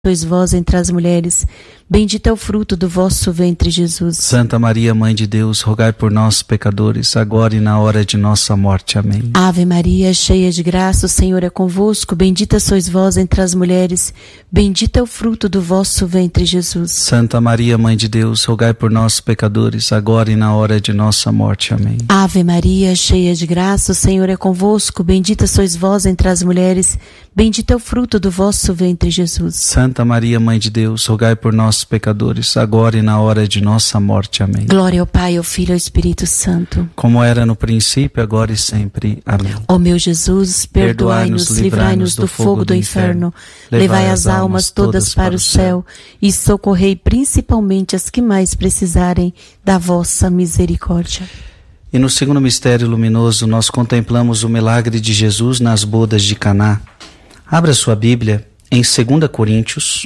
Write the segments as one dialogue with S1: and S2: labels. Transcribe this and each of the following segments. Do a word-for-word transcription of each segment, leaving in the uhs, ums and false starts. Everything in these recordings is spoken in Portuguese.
S1: sois vós entre as mulheres, bendito é o fruto do vosso ventre, Jesus.
S2: Santa Maria, Mãe de Deus, rogai por nós, pecadores, agora e na hora de nossa morte. Amém.
S1: Ave Maria, cheia de graça, o Senhor é convosco, bendita sois vós entre as mulheres, bendito é o fruto do vosso ventre, Jesus.
S2: Santa Maria, Mãe de Deus, rogai por nós, pecadores, agora e na hora de nossa morte. Amém.
S1: Ave Maria, cheia de graça, o Senhor é convosco, bendita sois vós entre as mulheres, bendito é o fruto do vosso ventre, Jesus.
S2: Santa Maria, Mãe de Deus, rogai por nós, pecadores, agora e na hora de nossa morte. Amém.
S1: Glória ao Pai, ao Filho e ao Espírito Santo.
S2: Como era no princípio, agora e sempre. Amém.
S1: Ó meu Jesus, perdoai-nos, livrai-nos do fogo do inferno, levai as almas todas para o céu e socorrei principalmente as que mais precisarem da vossa misericórdia.
S2: E no segundo mistério luminoso, nós contemplamos o milagre de Jesus nas bodas de Caná. Abra sua Bíblia em segunda Coríntios,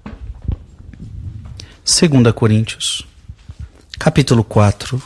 S2: segunda Coríntios, capítulo quatro,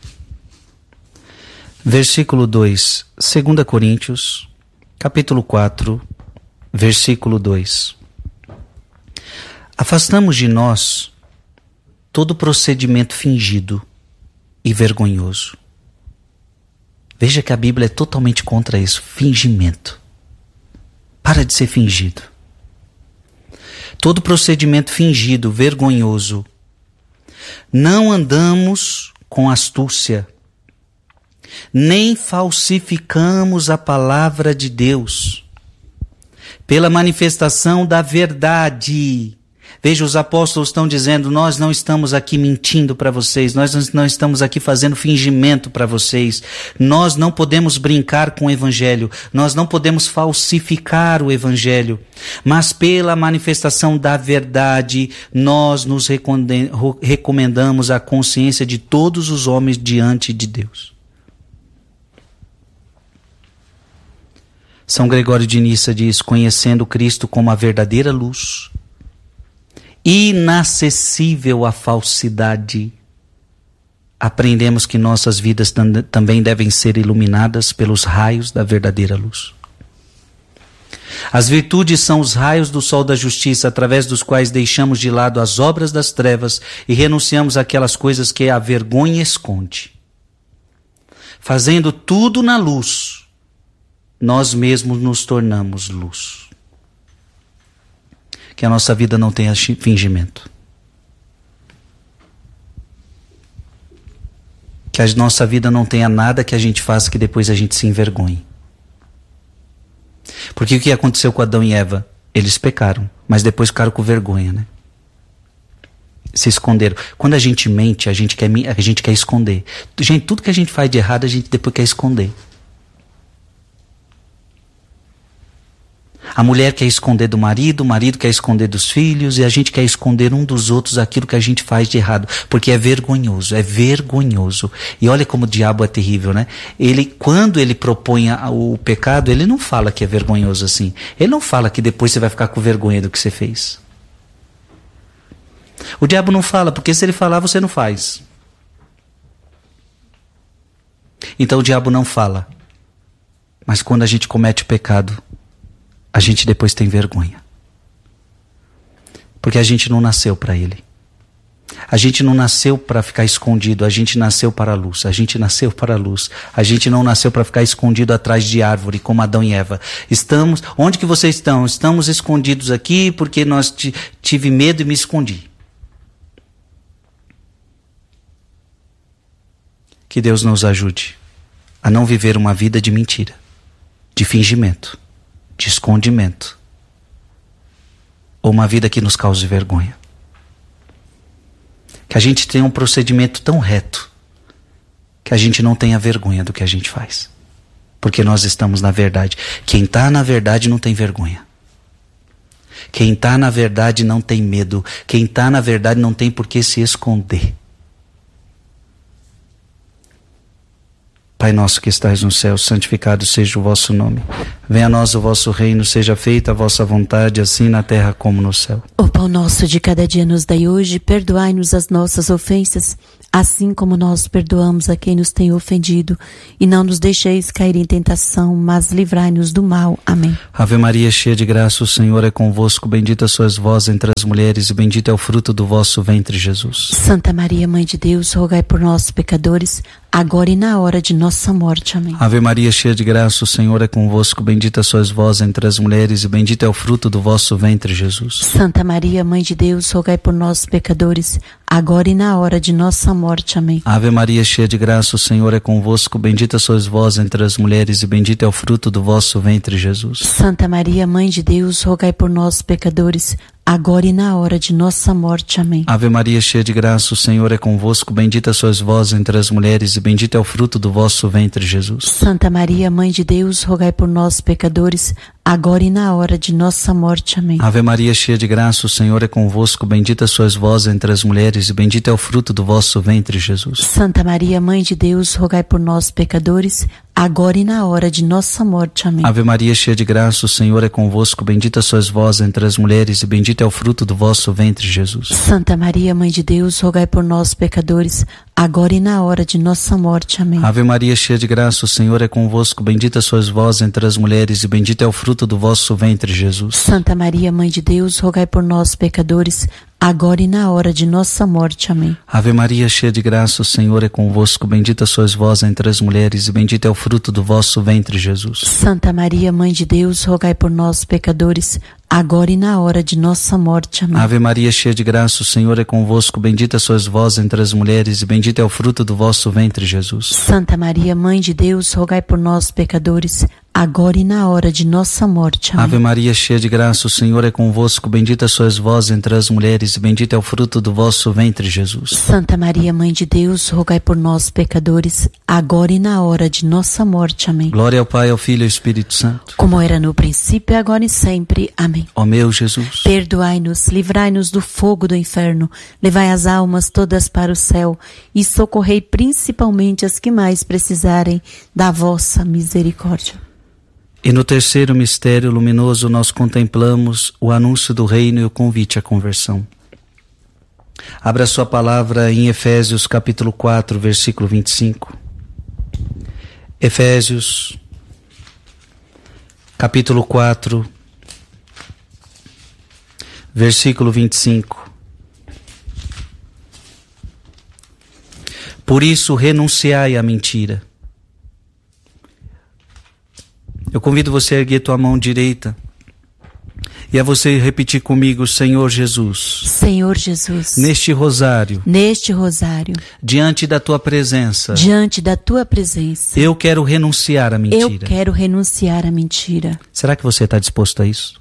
S2: versículo dois. segunda Coríntios, capítulo quatro, versículo dois. Afastamos de nós todo procedimento fingido e vergonhoso. Veja que a Bíblia é totalmente contra isso, fingimento. Para de ser fingido. Todo procedimento fingido, vergonhoso. Não andamos com astúcia, nem falsificamos a palavra de Deus. Pela manifestação da verdade. Veja, os apóstolos estão dizendo, nós não estamos aqui mentindo para vocês, nós não estamos aqui fazendo fingimento para vocês, nós não podemos brincar com o Evangelho, nós não podemos falsificar o Evangelho, mas pela manifestação da verdade, nós nos recomendamos a consciência de todos os homens diante de Deus. São Gregório de Nissa diz, conhecendo Cristo como a verdadeira luz, inacessível à falsidade, aprendemos que nossas vidas tam- também devem ser iluminadas pelos raios da verdadeira luz. As virtudes são os raios do sol da justiça, através dos quais deixamos de lado as obras das trevas e renunciamos àquelas coisas que a vergonha esconde. Fazendo tudo na luz, nós mesmos nos tornamos luz. Que a nossa vida não tenha fingimento. Que a nossa vida não tenha nada que a gente faça que depois a gente se envergonhe. Porque o que aconteceu com Adão e Eva? Eles pecaram, mas depois ficaram com vergonha, né? Se esconderam. Quando a gente mente, a gente quer, a gente quer esconder. Gente, tudo que a gente faz de errado, a gente depois quer esconder. A mulher quer esconder do marido, o marido quer esconder dos filhos, e a gente quer esconder um dos outros aquilo que a gente faz de errado, porque é vergonhoso, é vergonhoso. E olha como o diabo é terrível, né? Ele, quando ele propõe o pecado, ele não fala que é vergonhoso assim. Ele não fala que depois você vai ficar com vergonha do que você fez. O diabo não fala, porque se ele falar, você não faz. Então o diabo não fala. Mas quando a gente comete o pecado, a gente depois tem vergonha. Porque a gente não nasceu para ele. A gente não nasceu para ficar escondido, a gente nasceu para a luz. A gente nasceu para a luz. A gente não nasceu para ficar escondido atrás de árvore, como Adão e Eva. Estamos, onde que vocês estão? Estamos escondidos aqui porque nós t- tive medo e me escondi. Que Deus nos ajude a não viver uma vida de mentira, de fingimento, de escondimento, ou uma vida que nos cause vergonha. Que a gente tenha um procedimento tão reto que a gente não tenha vergonha do que a gente faz, porque nós estamos na verdade. Quem está na verdade não tem vergonha. Quem está na verdade não tem medo. Quem está na verdade não tem por que se esconder. Pai nosso que estais no céu, santificado seja o vosso nome. Venha a nós o vosso reino, seja feita a vossa vontade, assim na terra como no céu.
S1: O pão nosso de cada dia nos dai hoje, perdoai-nos as nossas ofensas, assim como nós perdoamos a quem nos tem ofendido. E não nos deixeis cair em tentação, mas livrai-nos do mal. Amém.
S2: Ave Maria, cheia de graça, o Senhor é convosco. Bendita sois vós entre as mulheres, e bendito é o fruto do vosso ventre, Jesus.
S1: Santa Maria, Mãe de Deus, rogai por nós, pecadores, agora e na hora de nossa morte. Amém.
S2: Ave Maria, cheia de graça, o Senhor é convosco. Bendita sois vós entre as mulheres, e bendito é o fruto do vosso ventre, Jesus.
S1: Santa Maria, Mãe de Deus, rogai por nós, pecadores, agora e na hora de nossa morte. Amém.
S2: Ave Maria, cheia de graça, o Senhor é convosco. Bendita sois vós entre as mulheres, e bendito é o fruto do vosso ventre, Jesus.
S1: Santa Maria, Mãe de Deus, rogai por nós, pecadores, agora e na hora de nossa morte. Amém.
S2: Ave Maria, cheia de graça, o Senhor é convosco. Bendita sois vós entre as mulheres, e bendito é o fruto do vosso ventre, Jesus.
S1: Santa Maria, Mãe de Deus, rogai por nós, pecadores, agora e na hora de nossa morte. Amém.
S2: Ave Maria, cheia de graça, o Senhor é convosco. Bendita sois vós entre as mulheres, e bendito é o fruto do vosso ventre, Jesus.
S1: Santa Maria, Mãe de Deus, rogai por nós, pecadores, agora e na hora de nossa morte. Amém.
S2: Ave Maria, cheia de graça, o Senhor é convosco. Bendita sois vós entre as mulheres, e bendito é o fruto do vosso ventre, Jesus.
S1: Santa Maria, Mãe de Deus, rogai por nós, pecadores, agora e na hora de nossa morte. Amém.
S2: Ave Maria, cheia de graça, o Senhor é convosco. Bendita sois vós entre as mulheres, e bendito é o fruto do vosso ventre, Jesus.
S1: Santa Maria, Mãe de Deus, rogai por nós, pecadores, agora e na hora de nossa morte. Amém.
S2: Ave Maria, cheia de graça, o Senhor é convosco. Bendita sois vós entre as mulheres, e bendito é o fruto do vosso ventre, Jesus.
S1: Santa Maria, Mãe de Deus, rogai por nós, pecadores, agora e na hora de nossa morte. Amém.
S2: Ave Maria, cheia de graça, o Senhor é convosco. Bendita sois vós entre as mulheres, e bendito é o fruto do vosso ventre, Jesus.
S1: Santa Maria, Mãe de Deus, rogai por nós, pecadores, agora e na hora de nossa morte. Amém.
S2: Ave Maria, cheia de graça, o Senhor é convosco. Bendita sois vós entre as mulheres, e bendito é o fruto do vosso ventre, Jesus.
S1: Santa Maria, Mãe de Deus, rogai por nós, pecadores, agora e na hora de nossa morte. Amém.
S2: Glória ao Pai, ao Filho e ao Espírito Santo.
S1: Como era no princípio, agora e sempre. Amém.
S2: Ó meu Jesus,
S1: perdoai-nos, livrai-nos do fogo do inferno, levai as almas todas para o céu e socorrei principalmente as que mais precisarem da vossa misericórdia.
S2: E no terceiro mistério luminoso nós contemplamos o anúncio do reino e o convite à conversão. Abra sua palavra em Efésios capítulo quatro, versículo vinte e cinco. Efésios capítulo quatro, versículo vinte e cinco. Por isso renunciai à mentira. Eu convido você a erguer tua mão direita e a você repetir comigo: Senhor Jesus,
S1: Senhor Jesus,
S2: neste rosário,
S1: neste rosário,
S2: diante da tua presença,
S1: diante da tua presença,
S2: eu quero renunciar à mentira.
S1: Eu quero renunciar à mentira.
S2: Será que você está disposto a isso?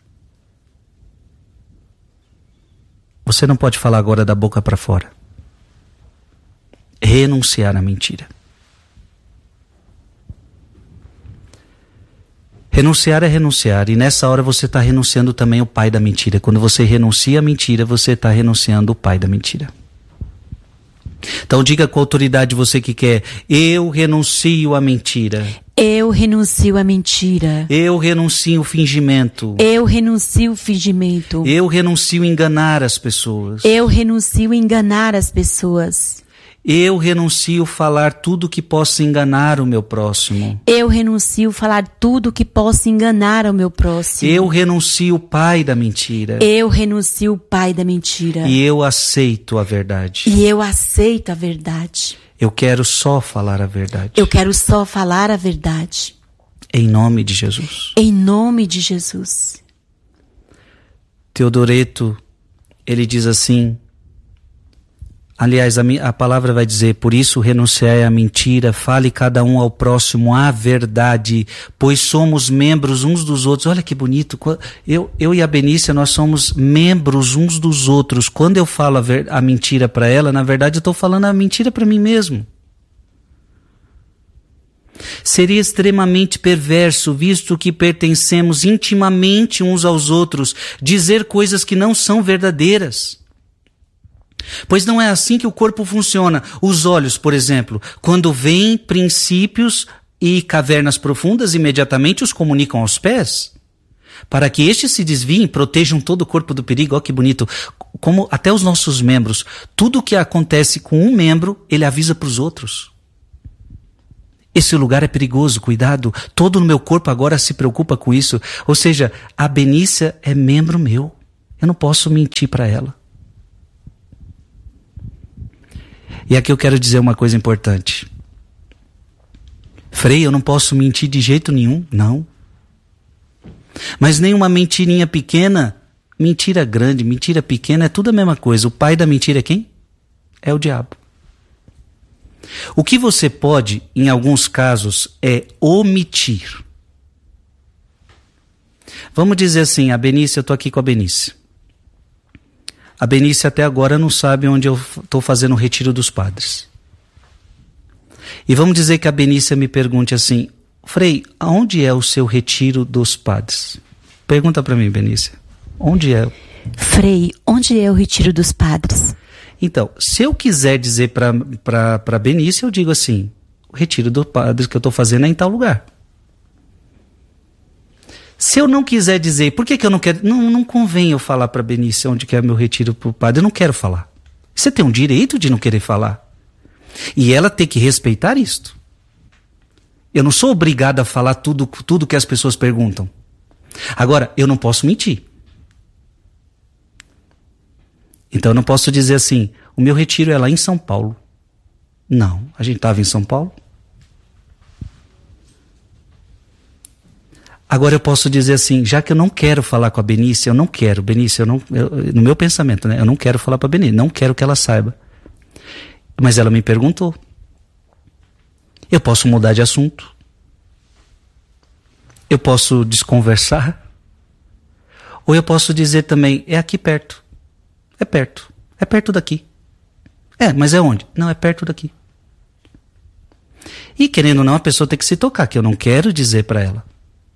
S2: Você não pode falar agora da boca para fora. Renunciar à mentira. Renunciar é renunciar, e nessa hora você está renunciando também ao pai da mentira. Quando você renuncia à mentira, você está renunciando ao pai da mentira. Então diga com autoridade você que quer: eu renuncio à mentira.
S1: Eu renuncio à mentira.
S2: Eu renuncio ao fingimento.
S1: Eu renuncio ao fingimento.
S2: Eu renuncio a enganar as pessoas.
S1: Eu renuncio a enganar as pessoas.
S2: Eu renuncio falar tudo que possa enganar o meu próximo.
S1: Eu renuncio falar tudo que possa enganar o meu próximo.
S2: Eu renuncio o pai da mentira.
S1: Eu renuncio o pai da mentira.
S2: E eu aceito a verdade.
S1: E eu aceito a verdade.
S2: Eu quero só falar a verdade.
S1: Eu quero só falar a verdade.
S2: Em nome de Jesus.
S1: Em nome de Jesus.
S2: Teodoreto, ele diz assim, aliás, a, a palavra vai dizer: por isso renunciai à mentira, fale cada um ao próximo a verdade, pois somos membros uns dos outros. Olha que bonito, eu, eu e a Benícia, nós somos membros uns dos outros. Quando eu falo a, ver, a mentira para ela, na verdade eu estou falando a mentira para mim mesmo. Seria extremamente perverso, visto que pertencemos intimamente uns aos outros, dizer coisas que não são verdadeiras. Pois não é assim que o corpo funciona. Os olhos, por exemplo, quando veem princípios e cavernas profundas, imediatamente os comunicam aos pés, para que estes se desviem, protejam todo o corpo do perigo. Olha que bonito. Como até os nossos membros, tudo o que acontece com um membro, ele avisa para os outros. Esse lugar é perigoso, cuidado. Todo o meu corpo agora se preocupa com isso. Ou seja, a Benícia é membro meu. Eu não posso mentir para ela. E aqui eu quero dizer uma coisa importante. Frei, eu não posso mentir de jeito nenhum, não. Mas nem uma mentirinha pequena, mentira grande, mentira pequena, é tudo a mesma coisa. O pai da mentira é quem? É o diabo. O que você pode, em alguns casos, é omitir. Vamos dizer assim, a Benícia, eu estou aqui com a Benícia. A Benícia até agora não sabe onde eu estou fazendo o retiro dos padres. E vamos dizer que a Benícia me pergunte assim, Frei, aonde é o seu retiro dos padres? Pergunta para mim, Benícia. Onde é?
S1: Frei, onde é o retiro dos padres?
S2: Então, se eu quiser dizer para a Benícia, eu digo assim, o retiro dos padres que eu estou fazendo é em tal lugar. Se eu não quiser dizer, por que, que eu não quero? Não, não convém eu falar para a Benícia onde que é meu retiro para o padre. Eu não quero falar. Você tem um direito de não querer falar. E ela tem que respeitar isto. Eu não sou obrigado a falar tudo, tudo que as pessoas perguntam. Agora, eu não posso mentir. Então eu não posso dizer assim, o meu retiro é lá em São Paulo. Não, a gente estava em São Paulo. Agora eu posso dizer assim, já que eu não quero falar com a Benícia, eu não quero, Benícia, eu não, eu, no meu pensamento, né, eu não quero falar para a Benícia, não quero que ela saiba. Mas ela me perguntou. Eu posso mudar de assunto. Eu posso desconversar. Ou eu posso dizer também, é aqui perto. É perto. É perto daqui. É, mas é onde? Não, é perto daqui. E querendo ou não, a pessoa tem que se tocar, que eu não quero dizer para ela.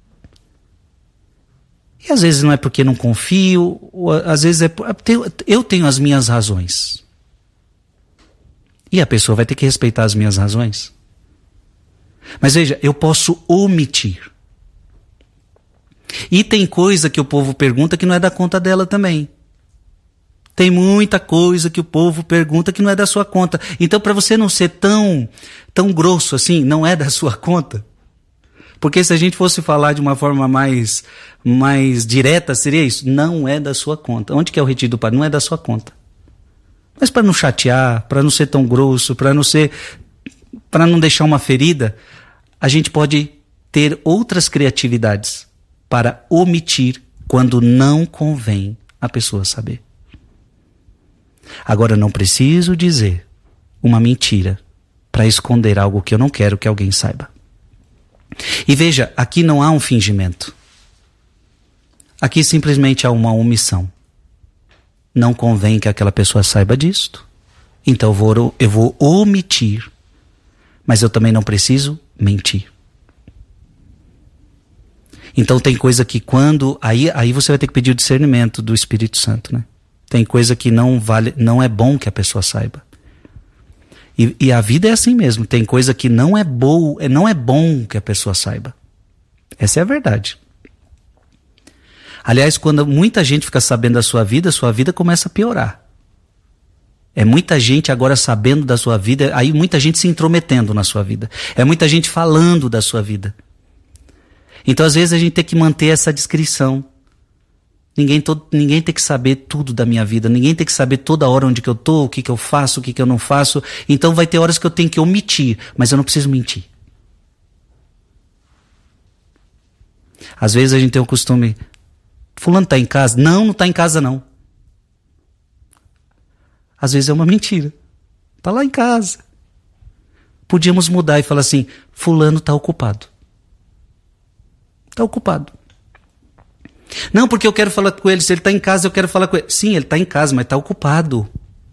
S2: E às vezes não é porque não confio, ou às vezes é eu tenho as minhas razões. E a pessoa vai ter que respeitar as minhas razões. Mas veja, eu posso omitir. E tem coisa que o povo pergunta que não é da conta dela também. Tem muita coisa que o povo pergunta que não é da sua conta. Então, para você não ser tão, tão grosso assim, não é da sua conta. Porque se a gente fosse falar de uma forma mais, mais direta, seria isso. Não é da sua conta. Onde que é o retiro do padre? Não é da sua conta. Mas para não chatear, para não ser tão grosso, para não ser, para não deixar uma ferida, a gente pode ter outras criatividades para omitir quando não convém a pessoa saber. Agora, não preciso dizer uma mentira para esconder algo que eu não quero que alguém saiba. E veja, aqui não há um fingimento. Aqui simplesmente há uma omissão. Não convém que aquela pessoa saiba disto. Então eu vou, eu vou omitir. Mas eu também não preciso mentir. Então tem coisa que quando... Aí, aí você vai ter que pedir o discernimento do Espírito Santo, né? Tem coisa que não vale, não é bom que a pessoa saiba. E, e a vida é assim mesmo. Tem coisa que não é boa, não é bom que a pessoa saiba. Essa é a verdade. Aliás, quando muita gente fica sabendo da sua vida, sua vida começa a piorar. É muita gente agora sabendo da sua vida, aí muita gente se intrometendo na sua vida. É muita gente falando da sua vida. Então, às vezes, a gente tem que manter essa discrição. Ninguém, todo, ninguém tem que saber tudo da minha vida. Ninguém tem que saber toda hora onde que eu estou, o que que eu faço, o que que eu não faço. Então vai ter horas que eu tenho que omitir, mas eu não preciso mentir. Às vezes a gente tem o costume, fulano está em casa? Não, não está em casa não. Às vezes é uma mentira. Está lá em casa. Podíamos mudar e falar assim, fulano está ocupado. Está ocupado. Não, porque eu quero falar com ele. Se ele está em casa, eu quero falar com ele. Sim, ele está em casa, mas está ocupado.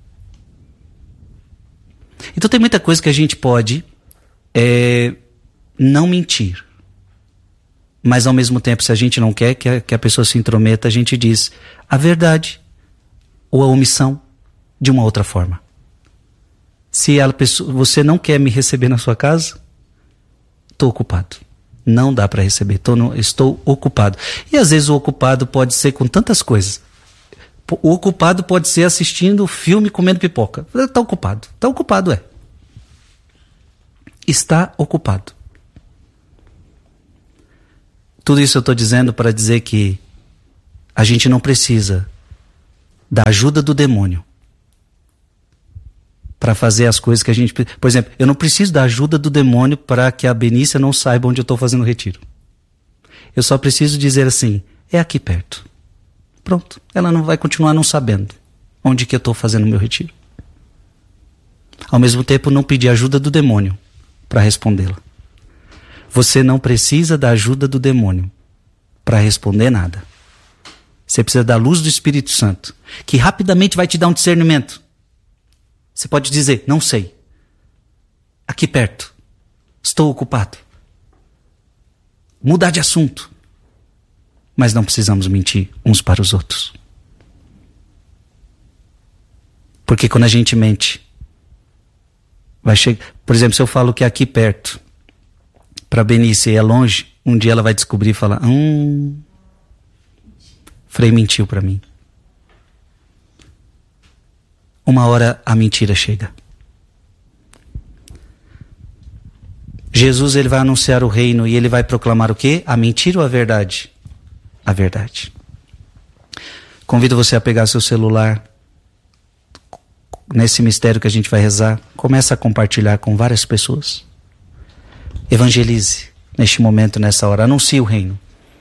S2: Então tem muita coisa que a gente pode é, não mentir. Mas ao mesmo tempo, se a gente não quer que a, que a pessoa se intrometa, a gente diz a verdade ou a omissão de uma outra forma. Se a pessoa, você não quer me receber na sua casa, estou ocupado. Não dá para receber, tô no, estou ocupado. E às vezes o ocupado pode ser com tantas coisas. O ocupado pode ser assistindo filme, comendo pipoca. Está ocupado. Está ocupado, é. Está ocupado. Tudo isso eu estou dizendo para dizer que a gente não precisa da ajuda do demônio para fazer as coisas que a gente... Por exemplo, eu não preciso da ajuda do demônio para que a Benícia não saiba onde eu estou fazendo o retiro. Eu só preciso dizer assim, é aqui perto. Pronto. Ela não vai continuar não sabendo onde que eu estou fazendo o meu retiro. Ao mesmo tempo, não pedir ajuda do demônio para respondê-la. Você não precisa da ajuda do demônio para responder nada. Você precisa da luz do Espírito Santo, que rapidamente vai te dar um discernimento. Você pode dizer, não sei. Aqui perto. Estou ocupado. Mudar de assunto. Mas não precisamos mentir uns para os outros. Porque quando a gente mente, vai chegar... Por exemplo, se eu falo que é aqui perto, para a Benícia é longe, um dia ela vai descobrir e falar, hum, Frei mentiu para mim. Uma hora a mentira chega. Jesus, ele vai anunciar o reino e ele vai proclamar o quê? A mentira ou a verdade? A verdade. Convido você a pegar seu celular. Nesse mistério que a gente vai rezar, começa a compartilhar com várias pessoas. Evangelize neste momento, nessa hora. Anuncie o reino.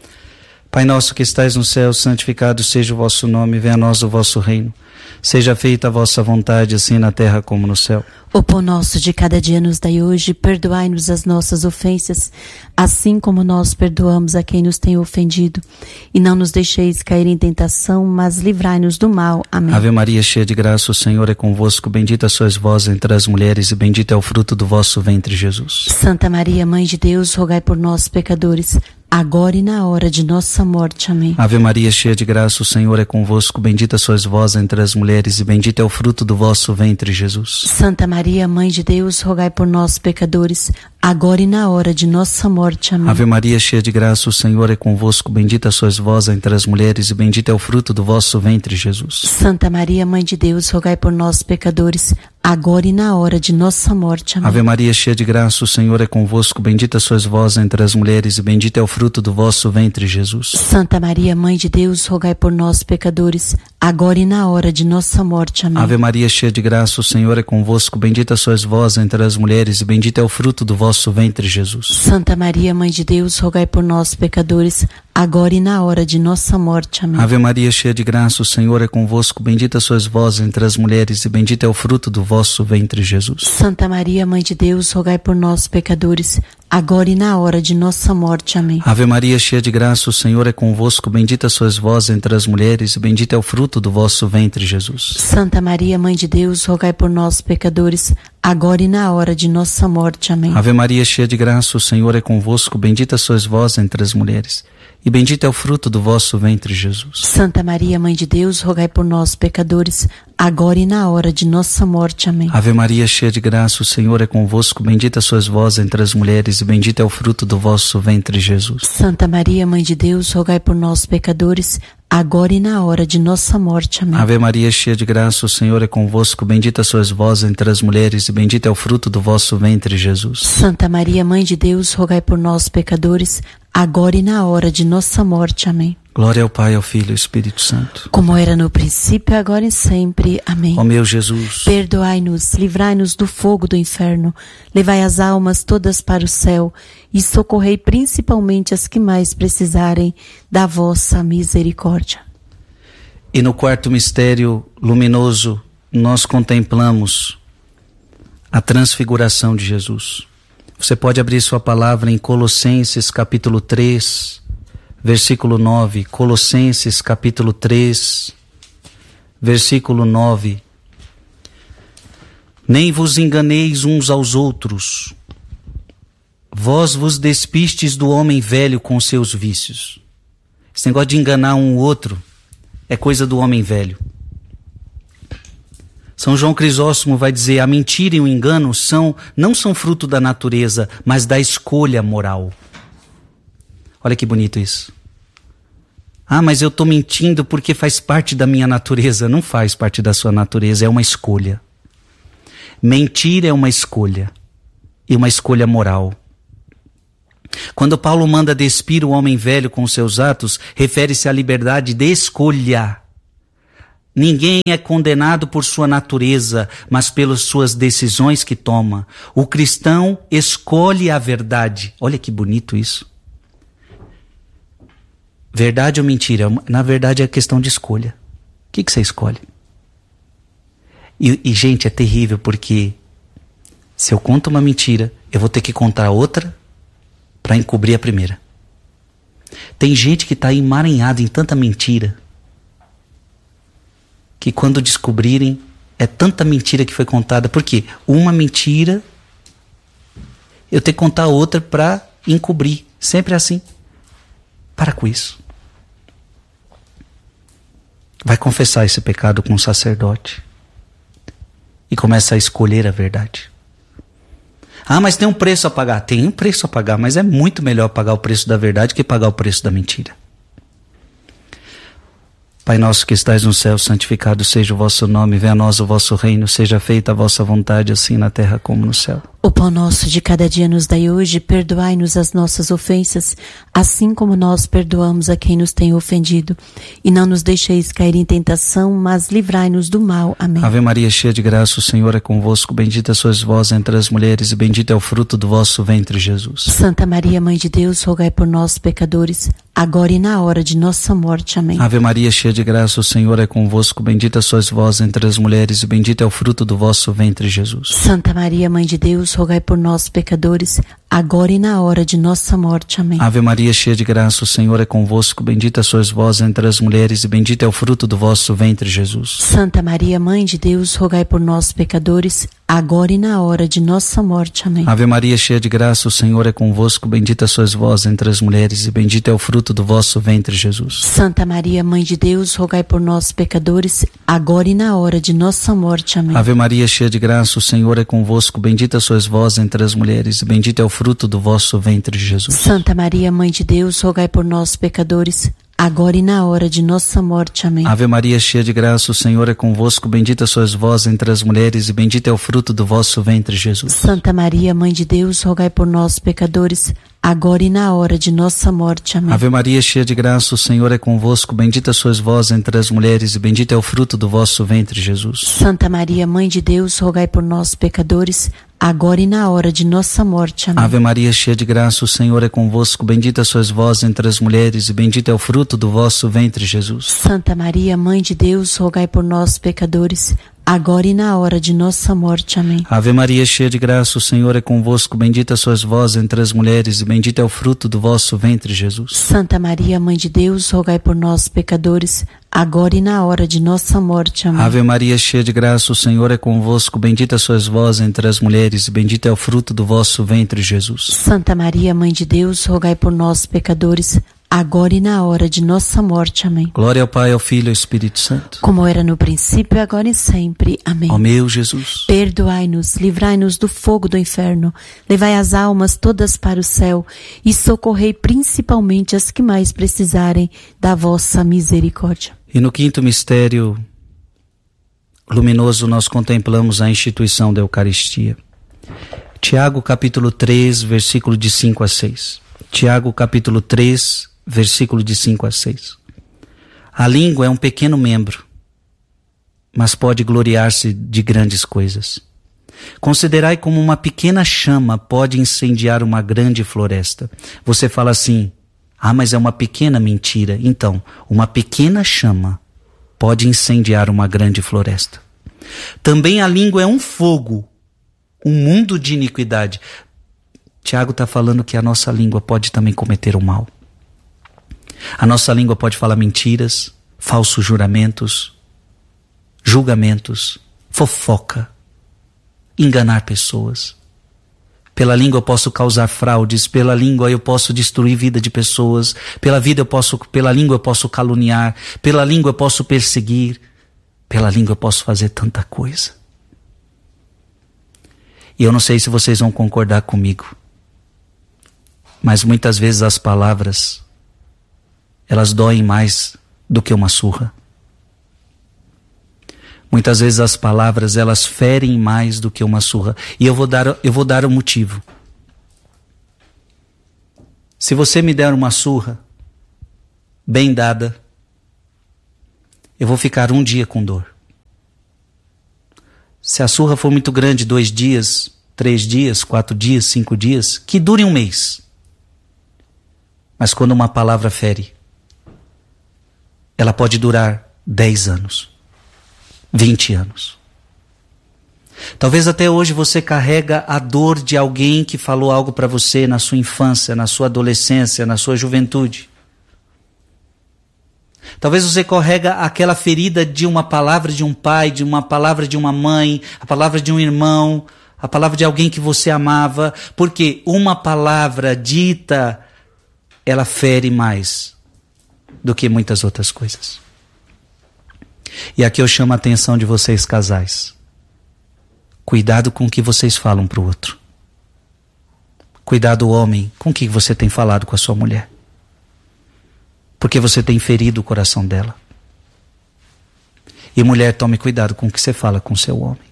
S2: Pai nosso que estais no céu, santificado seja o vosso nome, venha a nós o vosso reino. Seja feita a vossa vontade, assim na terra como no céu.
S1: O pão nosso de cada dia nos dai hoje, perdoai-nos as nossas ofensas, assim como nós perdoamos a quem nos tem ofendido. E não nos deixeis cair em tentação, mas livrai-nos do mal. Amém.
S2: Ave Maria, cheia de graça, o Senhor é convosco, bendita sois vós entre as mulheres, e bendito é o fruto do vosso ventre, Jesus.
S1: Santa Maria, Mãe de Deus, rogai por nós, pecadores, agora e na hora de nossa morte. Amém.
S2: Ave Maria, cheia de graça, o Senhor é convosco, bendita sois vós entre as mulheres, e bendito é o fruto do vosso ventre, Jesus.
S1: Santa Maria, Mãe de Deus, rogai por nós, pecadores, agora e na hora de nossa morte. Amém.
S2: Ave Maria, cheia de graça, o Senhor é convosco, bendita sois vós entre as mulheres, e bendito é o fruto do vosso ventre, Jesus.
S1: Santa Maria, Mãe de Deus, rogai por nós, pecadores, agora e na hora de nossa morte. Amém.
S2: Ave Maria, cheia de graça, o Senhor é convosco, bendita sois vós entre as mulheres, e bendito é o fruto do vosso ventre, Jesus.
S1: Santa Maria, Mãe de Deus, rogai por nós, pecadores, agora e na hora de nossa morte. Amém.
S2: Ave Maria, cheia de graça, o Senhor é convosco, bendita sois vós entre as mulheres, e bendito é o fruto do vosso ventre, Jesus.
S1: Santa Maria, Mãe de Deus, rogai por nós, pecadores, agora e na hora de nossa morte. Amém.
S2: Ave Maria, cheia de graça, o Senhor é convosco, bendita sois vós entre as mulheres, e bendito é o fruto do vosso ventre, Jesus.
S1: Santa Maria, Mãe de Deus, rogai por nós, pecadores, agora e na hora de nossa morte. Amém.
S2: Ave Maria, cheia de graça, o Senhor é convosco, bendita sois vós entre as mulheres, e bendito é o fruto do vosso ventre, Jesus.
S1: Santa Maria, Mãe de Deus, rogai por nós, pecadores, agora e na hora de nossa morte. Amém.
S2: Ave Maria, cheia de graça, o Senhor é convosco, bendita sois vós entre as mulheres, e bendito é o fruto do vosso ventre, Jesus.
S1: Santa Maria, Mãe de Deus, rogai por nós, pecadores, agora e na hora de nossa morte. Amém.
S2: Ave Maria, cheia de graça, o Senhor é convosco, bendita sois vós entre as mulheres, e bendito é o fruto do vosso ventre, Jesus.
S1: Santa Maria, Mãe de Deus, rogai por nós, pecadores, agora e na hora de nossa morte. Amém.
S2: Ave Maria, cheia de graça, o Senhor é convosco, bendita sois vós entre as mulheres, e bendito é o fruto do vosso ventre, Jesus.
S1: Santa Maria, Mãe de Deus, rogai por nós, pecadores, agora e na hora de nossa morte. Amém.
S2: Glória ao Pai, ao Filho e ao Espírito Santo.
S1: Como era no princípio, agora e sempre. Amém.
S2: Ó meu Jesus,
S1: perdoai-nos, livrai-nos do fogo do inferno, levai as almas todas para o céu e socorrei principalmente as que mais precisarem da vossa misericórdia.
S2: E no quarto mistério luminoso, nós contemplamos a transfiguração de Jesus. Você pode abrir sua palavra em Colossenses capítulo três, versículo nove. Colossenses capítulo três, versículo nove. Nem vos enganeis uns aos outros. Vós vos despistes do homem velho com seus vícios. Esse negócio de enganar um ou outro é coisa do homem velho. São João Crisóstomo vai dizer: a mentira e o engano são, não são fruto da natureza, mas da escolha moral. Olha que bonito isso. Ah, mas eu estou mentindo porque faz parte da minha natureza. Não faz parte da sua natureza, é uma escolha. Mentir é uma escolha, e uma escolha moral. Quando Paulo manda despir o homem velho com seus atos, refere-se à liberdade de escolha. Ninguém é condenado por sua natureza, mas pelas suas decisões que toma. O cristão escolhe a verdade. Olha que bonito isso. Verdade ou mentira? Na verdade é questão de escolha. O que, que você escolhe? E, e, gente, é terrível porque se eu conto uma mentira, eu vou ter que contar outra para encobrir a primeira. Tem gente que está emaranhada em tanta mentira que quando descobrirem, é tanta mentira que foi contada. Por quê? Uma mentira, eu tenho que contar outra para encobrir. Sempre assim. Para com isso. Vai confessar esse pecado com um sacerdote. E começa a escolher a verdade. Ah, mas tem um preço a pagar. Tem um preço a pagar, mas é muito melhor pagar o preço da verdade que pagar o preço da mentira. Pai nosso que estais no céu, santificado seja o vosso nome, venha a nós o vosso reino, seja feita a vossa vontade, assim na terra como no céu.
S1: O pão nosso de cada dia nos dai hoje, perdoai-nos as nossas ofensas, assim como nós perdoamos a quem nos tem ofendido. E não nos deixeis cair em tentação, mas livrai-nos do mal. Amém.
S2: Ave Maria, cheia de graça, o Senhor é convosco, bendita sois vós entre as mulheres, e bendito é o fruto do vosso ventre, Jesus.
S1: Santa Maria, Mãe de Deus, rogai por nós, pecadores, agora e na hora de nossa morte. Amém.
S2: Ave Maria, cheia de graça, o Senhor é convosco, bendita sois vós entre as mulheres, e bendito é o fruto do vosso ventre, Jesus.
S1: Santa Maria, Mãe de Deus, rogai por nós, pecadores, agora e na hora de nossa morte. Amém.
S2: Ave Maria, cheia de graça, o Senhor é convosco, bendita sois vós entre as mulheres, e bendito é o fruto do vosso ventre, Jesus.
S1: Santa Maria, Mãe de Deus, rogai por nós, pecadores, agora e na hora de nossa morte. Amém.
S2: Ave Maria, cheia de graça, o Senhor é convosco, bendita sois vós entre as mulheres, e bendito é o fruto do vosso ventre, Jesus.
S1: Santa Maria, Mãe de Deus, rogai por nós, pecadores, agora e na hora de nossa morte. Amém.
S2: Ave Maria, cheia de graça, o Senhor é convosco, bendita sois vós entre as mulheres, e bendito é o fruto do vosso ventre, Jesus.
S1: Santa Maria, Mãe de Deus, rogai por nós, pecadores, agora e na hora de nossa morte. Amém.
S2: Ave Maria, cheia de graça, o Senhor é convosco, bendita sois vós entre as mulheres, e bendito é o fruto do vosso ventre, Jesus.
S1: Santa Maria, Mãe de Deus, rogai por nós, pecadores, agora e na hora de nossa morte. Amém.
S2: Ave Maria, cheia de graça, o Senhor é convosco, bendita sois vós entre as mulheres, e bendito é o fruto do vosso ventre, Jesus.
S1: Santa Maria, Mãe de Deus, rogai por nós, pecadores, agora e na hora de nossa morte. Amém.
S2: Ave Maria, cheia de graça, o Senhor é convosco, bendita sois vós entre as mulheres, e bendito é o fruto do vosso ventre, Jesus.
S1: Santa Maria, Mãe de Deus, rogai por nós, pecadores, agora e na hora de nossa morte. Amém.
S2: Ave Maria, cheia de graça, o Senhor é convosco, bendita sois vós entre as mulheres, e bendito é o fruto do vosso ventre, Jesus.
S1: Santa Maria, Mãe de Deus, rogai por nós, pecadores, agora e na hora de nossa morte. Amém.
S2: Ave Maria, cheia de graça, o Senhor é convosco, bendita sois vós entre as mulheres, e bendito é o fruto do vosso ventre, Jesus.
S1: Santa Maria, Mãe de Deus, rogai por nós, pecadores, agora e na hora de nossa morte. Amém.
S2: Glória ao Pai, ao Filho e ao Espírito Santo.
S1: Como era no princípio, agora e sempre. Amém.
S2: Ó meu Jesus,
S1: perdoai-nos, livrai-nos do fogo do inferno, levai as almas todas para o céu e socorrei principalmente as que mais precisarem da vossa misericórdia.
S2: E no quinto mistério luminoso nós contemplamos a instituição da Eucaristia. Tiago capítulo três, versículo de cinco a seis. Tiago capítulo três, versículo de cinco a seis. A língua é um pequeno membro, mas pode gloriar-se de grandes coisas. Considerai como uma pequena chama pode incendiar uma grande floresta. Você fala assim: ah, mas é uma pequena mentira. Então, uma pequena chama pode incendiar uma grande floresta. Também a língua é um fogo, um mundo de iniquidade. Tiago está falando que a nossa língua pode também cometer o mal. A nossa língua pode falar mentiras, falsos juramentos, julgamentos, fofoca, enganar pessoas. Pela língua eu posso causar fraudes, pela língua eu posso destruir vida de pessoas, pela vida eu posso, pela língua eu posso caluniar, pela língua eu posso perseguir, Pela língua eu posso fazer tanta coisa. E eu não sei se vocês vão concordar comigo, mas muitas vezes as palavras, elas doem mais do que uma surra. Muitas vezes as palavras, elas ferem mais do que uma surra. E eu vou dar, eu vou dar o motivo. Se você me der uma surra, bem dada, eu vou ficar um dia com dor. Se a surra for muito grande, dois dias, três dias, quatro dias, cinco dias, que dure um mês. Mas quando uma palavra fere, ela pode durar dez anos, vinte anos. Talvez até hoje você carrega a dor de alguém que falou algo para você na sua infância, na sua adolescência, na sua juventude. Talvez você carrega aquela ferida de uma palavra de um pai, de uma palavra de uma mãe, a palavra de um irmão, a palavra de alguém que você amava, porque uma palavra dita, ela fere mais do que muitas outras coisas. E aqui eu chamo a atenção de vocês, casais. Cuidado com o que vocês falam para o outro. Cuidado, homem, com o que você tem falado com a sua mulher. Porque você tem ferido o coração dela. E mulher, tome cuidado com o que você fala com o seu homem.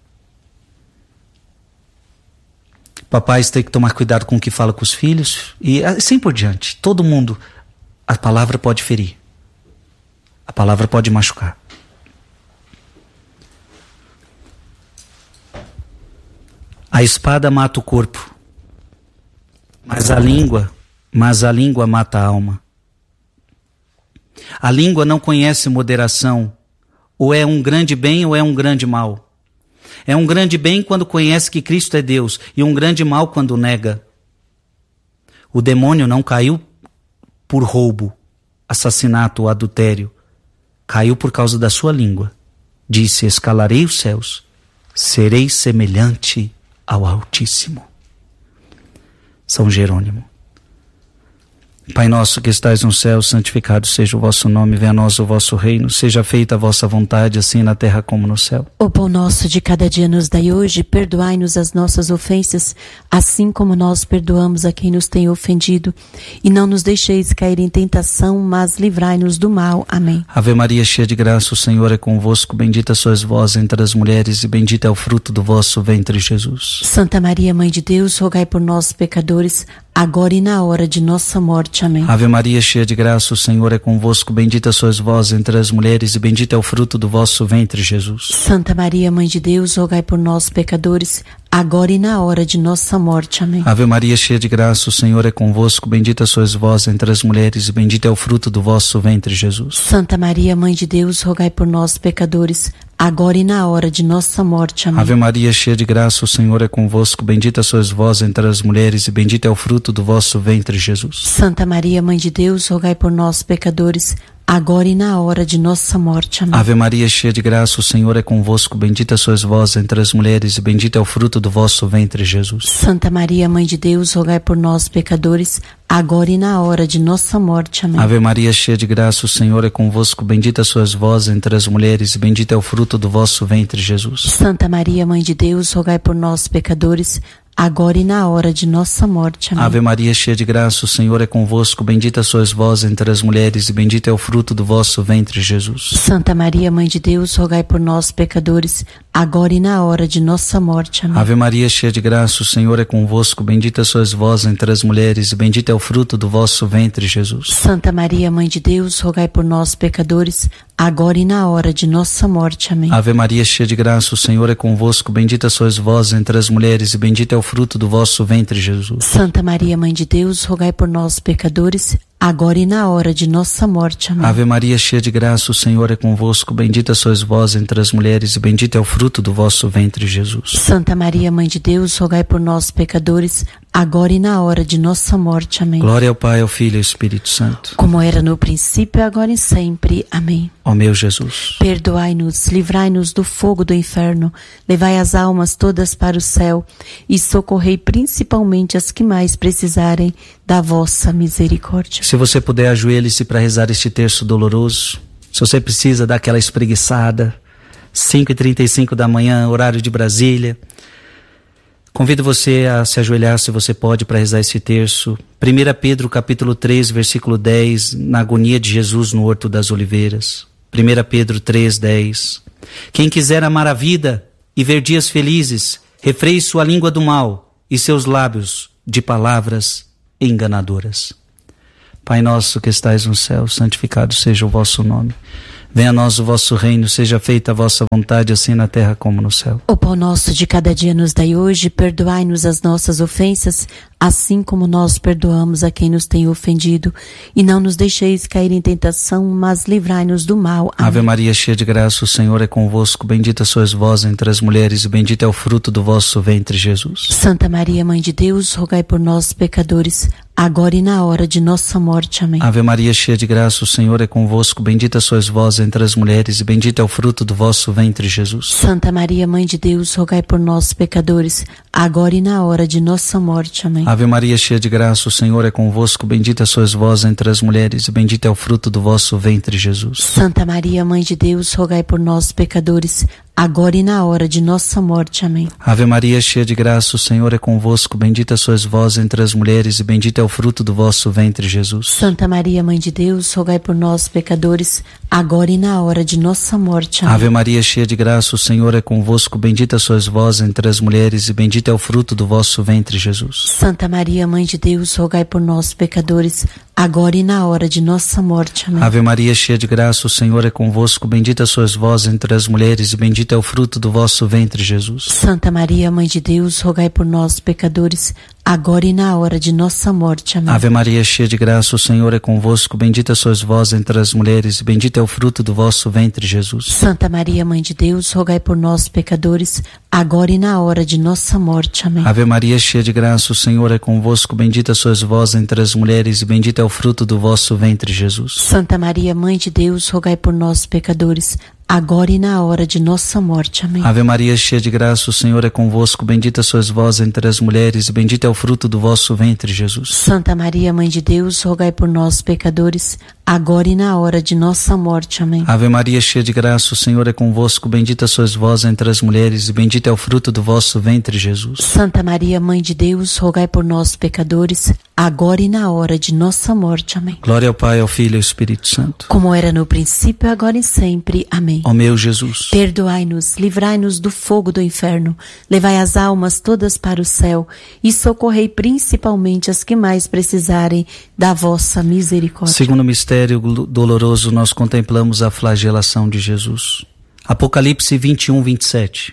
S2: Papais têm que tomar cuidado com o que fala com os filhos. E assim por diante. Todo mundo, a palavra pode ferir. A palavra pode machucar. A espada mata o corpo, mas a língua, mas a língua mata a alma. A língua não conhece moderação, ou é um grande bem ou é um grande mal. É um grande bem quando conhece que Cristo é Deus, e um grande mal quando nega. O demônio não caiu por roubo, assassinato ou adultério. Caiu por causa da sua língua. Disse: escalarei os céus, serei semelhante ao Altíssimo. São Jerônimo. Pai nosso que estais no céu, santificado seja o vosso nome, venha a nós o vosso reino, seja feita a vossa vontade, assim na terra como no céu.
S1: O pão nosso de cada dia nos dai hoje, perdoai-nos as nossas ofensas, assim como nós perdoamos a quem nos tem ofendido, e não nos deixeis cair em tentação, mas livrai-nos do mal. Amém.
S2: Ave Maria, cheia de graça, o Senhor é convosco, bendita sois vós entre as mulheres, e bendito é o fruto do vosso ventre, Jesus.
S1: Santa Maria, Mãe de Deus, rogai por nós, pecadores, agora e na hora de nossa morte. Amém.
S2: Ave Maria, cheia de graça, o Senhor é convosco, bendita sois vós entre as mulheres, e bendito é o fruto do vosso ventre, Jesus.
S1: Santa Maria, Mãe de Deus, rogai por nós, pecadores, agora e na hora de nossa morte. Amém.
S2: Ave Maria, cheia de graça, o Senhor é convosco, bendita sois vós entre as mulheres, e bendito é o fruto do vosso ventre, Jesus.
S1: Santa Maria, Mãe de Deus, rogai por nós, pecadores, agora e na hora de nossa morte. Amém.
S2: Ave Maria, cheia de graça, o Senhor é convosco, bendita sois vós entre as mulheres, e bendito é o fruto do vosso ventre, Jesus.
S1: Santa Maria, Mãe de Deus, rogai por nós, pecadores, agora e na hora de nossa morte. Amém.
S2: Ave Maria, cheia de graça, o Senhor é convosco, bendita sois vós entre as mulheres, e bendito é o fruto do vosso ventre, Jesus.
S1: Santa Maria, Mãe de Deus, rogai por nós, pecadores, agora e na hora de nossa morte. Amém.
S2: Ave Maria, cheia de graça, o Senhor é convosco, bendita sois vós entre as mulheres, e bendito é o fruto do vosso ventre, Jesus.
S1: Santa Maria, Mãe de Deus, rogai por nós, pecadores, agora e na hora de nossa morte. Amém.
S2: Ave Maria, cheia de graça, o Senhor é convosco, bendita sois vós entre as mulheres, e bendito é o fruto do vosso ventre, Jesus.
S1: Santa Maria, Mãe de Deus, rogai por nós, pecadores, agora e na hora de nossa morte. Amém.
S2: Ave Maria, cheia de graça, o Senhor é convosco, bendita sois vós entre as mulheres, e bendito é o fruto do vosso ventre, Jesus.
S1: Santa Maria, Mãe de Deus, rogai por nós, pecadores, agora e na hora de nossa morte. Amém.
S2: Ave Maria, cheia de graça, o Senhor é convosco, bendita sois vós entre as mulheres, e bendito é o fruto do vosso ventre, Jesus.
S1: Santa Maria, Mãe de Deus, rogai por nós, pecadores, agora e na hora de nossa morte. Amém.
S2: Ave Maria, cheia de graça, o Senhor é convosco, bendita sois vós entre as mulheres, e bendito é o fruto do vosso ventre, Jesus.
S1: Santa Maria, Mãe de Deus, rogai por nós, pecadores, agora e na hora de nossa morte. Amém.
S2: Glória ao Pai, ao Filho e ao Espírito Santo.
S1: Como era no princípio, agora e sempre. Amém.
S2: Ó meu Jesus,
S1: perdoai-nos, livrai-nos do fogo do inferno, levai as almas todas para o céu e socorrei principalmente as que mais precisarem da vossa misericórdia.
S2: se você puder, ajoelhe-se para rezar este terço doloroso. Se você precisa dar aquela espreguiçada, cinco e trinta e cinco da manhã, horário de Brasília. Convido você a se ajoelhar, se você pode, para rezar esse terço. primeira Pedro capítulo três, versículo dez, na agonia de Jesus no Horto das Oliveiras. primeira Pedro três, dez. Quem quiser amar a vida e ver dias felizes, refreie sua língua do mal e seus lábios de palavras enganadoras. Pai nosso que estais no céu, santificado seja o vosso nome. Venha a nós o vosso reino, seja feita a vossa vontade, assim na terra como no céu.
S1: O pão nosso de cada dia nos dai hoje, perdoai-nos as nossas ofensas, assim como nós perdoamos a quem nos tem ofendido. E não nos deixeis cair em tentação, mas livrai-nos do mal. Amém.
S2: Ave Maria, cheia de graça, o Senhor é convosco. Bendita sois vós entre as mulheres, e bendito é o fruto do vosso ventre, Jesus.
S1: Santa Maria, Mãe de Deus, rogai por nós, pecadores, agora e na hora de nossa morte. Amém.
S2: Ave Maria, cheia de graça, o Senhor é convosco. Bendita sois vós entre as mulheres, e bendito é o fruto do vosso ventre, Jesus.
S1: Santa Maria, Mãe de Deus, rogai por nós, pecadores, agora e na hora de nossa morte. Amém.
S2: Ave Maria, cheia de graça, o Senhor é convosco. Bendita sois vós entre as mulheres, e bendito é o fruto do vosso ventre, Jesus.
S1: Santa Maria, Mãe de Deus, rogai por nós, pecadores, agora e na hora de nossa morte. Amém.
S2: Ave Maria, cheia de graça, o Senhor é convosco. Bendita sois vós entre as mulheres, e bendito é o fruto do vosso ventre, Jesus.
S1: Santa Maria, Mãe de Deus, rogai por nós, pecadores, agora e na hora de nossa morte. Amém.
S2: Ave Maria, cheia de graça, o Senhor é convosco. Bendita sois vós entre as mulheres, e bendito é o fruto do vosso ventre, Jesus.
S1: Santa Maria, Mãe de Deus, rogai por nós, pecadores, agora e na hora de nossa morte. Amém.
S2: Ave Maria, cheia de graça, o Senhor é convosco. Bendita sois vós entre as mulheres, e bendito é o fruto do vosso ventre, Jesus.
S1: Santa Maria, Mãe de Deus, rogai por nós, pecadores, agora e na hora de nossa morte. Amém.
S2: Ave Maria, cheia de graça, o Senhor é convosco. Bendita sois vós entre as mulheres, e bendito é o fruto do vosso ventre, Jesus.
S1: Santa Maria, Mãe de Deus, rogai por nós, pecadores, agora e na hora de nossa morte. Amém.
S2: Ave Maria, cheia de graça, o Senhor é convosco. Bendita sois vós entre as mulheres, e bendito é o fruto do vosso ventre, Jesus.
S1: Santa Maria, Mãe de Deus, rogai por nós, pecadores, agora e na hora de nossa morte. Amém.
S2: Ave Maria, cheia de graça, o Senhor é convosco. Bendita sois vós entre as mulheres, e bendito é o fruto do vosso ventre, Jesus.
S1: Santa Maria, Mãe de Deus, rogai por nós, pecadores, agora e na hora de nossa morte. Amém.
S2: Ave Maria, cheia de graça, o Senhor é convosco. Bendita sois vós entre as mulheres, e bendito é o fruto do vosso ventre, Jesus.
S1: Santa Maria, Mãe de Deus, rogai por nós, pecadores, agora e na hora de nossa morte. Amém.
S2: Glória ao Pai, ao Filho e ao Espírito Santo.
S1: Como era no princípio, agora e sempre. Amém.
S2: Ó meu Jesus,
S1: perdoai-nos, livrai-nos do fogo do inferno, levai as almas todas para o céu e socorrei principalmente as que mais precisarem da vossa misericórdia.
S2: Segundo mistério doloroso, nós contemplamos a flagelação de Jesus. Apocalipse vinte e um, vinte e sete.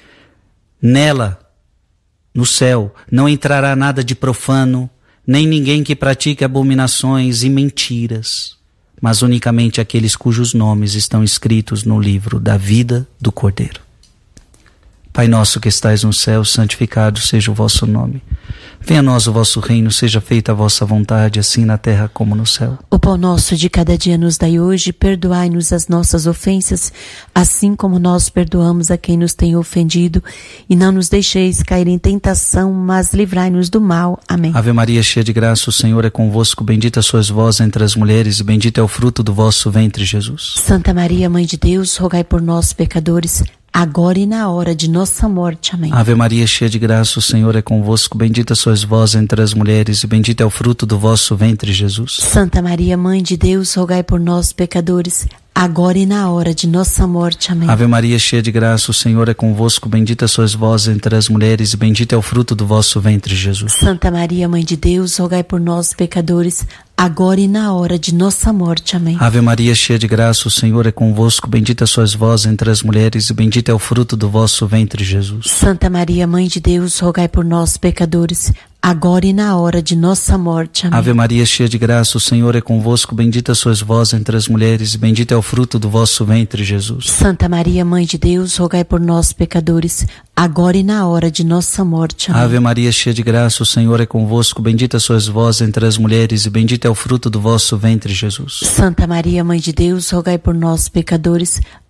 S2: Nela, no céu, não entrará nada de profano, nem ninguém que pratique abominações e mentiras, mas unicamente aqueles cujos nomes estão escritos no livro da vida do Cordeiro. Pai nosso que estais no céu, santificado seja o vosso nome. Venha a nós o vosso reino, seja feita a vossa vontade, assim na terra como no céu.
S1: O pão nosso de cada dia nos dai hoje, perdoai-nos as nossas ofensas, assim como nós perdoamos a quem nos tem ofendido, e não nos deixeis cair em tentação, mas livrai-nos do mal. Amém.
S2: Ave Maria, cheia de graça, o Senhor é convosco. Bendita sois vós entre as mulheres, e bendito é o fruto do vosso ventre, Jesus.
S1: Santa Maria, Mãe de Deus, rogai por nós, pecadores, agora e na hora de nossa morte. Amém.
S2: Ave Maria, cheia de graça, o Senhor é convosco. Bendita sois vós entre as mulheres, e bendito é o fruto do vosso ventre, Jesus.
S1: Santa Maria, Mãe de Deus, rogai por nós, pecadores, agora e na hora de nossa morte. Amém.
S2: Ave Maria, cheia de graça, o Senhor é convosco. Bendita sois vós entre as mulheres, e bendito é o fruto do vosso ventre, Jesus.
S1: Santa Maria, Mãe de Deus, rogai por nós, pecadores, agora e na hora de nossa morte. Amém.
S2: Ave Maria, cheia de graça, o Senhor é convosco. Bendita sois vós entre as mulheres, e bendito é o fruto do vosso ventre, Jesus.
S1: Santa Maria, Mãe de Deus, rogai por nós, pecadores, agora e na hora de nossa morte. Amém.
S2: Ave Maria, cheia de graça, o Senhor é convosco. Bendita sois vós entre as mulheres, e bendito é o fruto do vosso ventre, Jesus.
S1: Santa Maria, Mãe de Deus, rogai por nós, pecadores, agora e na hora de nossa morte. Amém.
S2: Ave Maria, cheia de graça, o Senhor é convosco. Bendita sois vós entre as mulheres, e bendito é o fruto do vosso ventre, Jesus.
S1: Santa Maria, Mãe de Deus, rogai por nós, pecadores,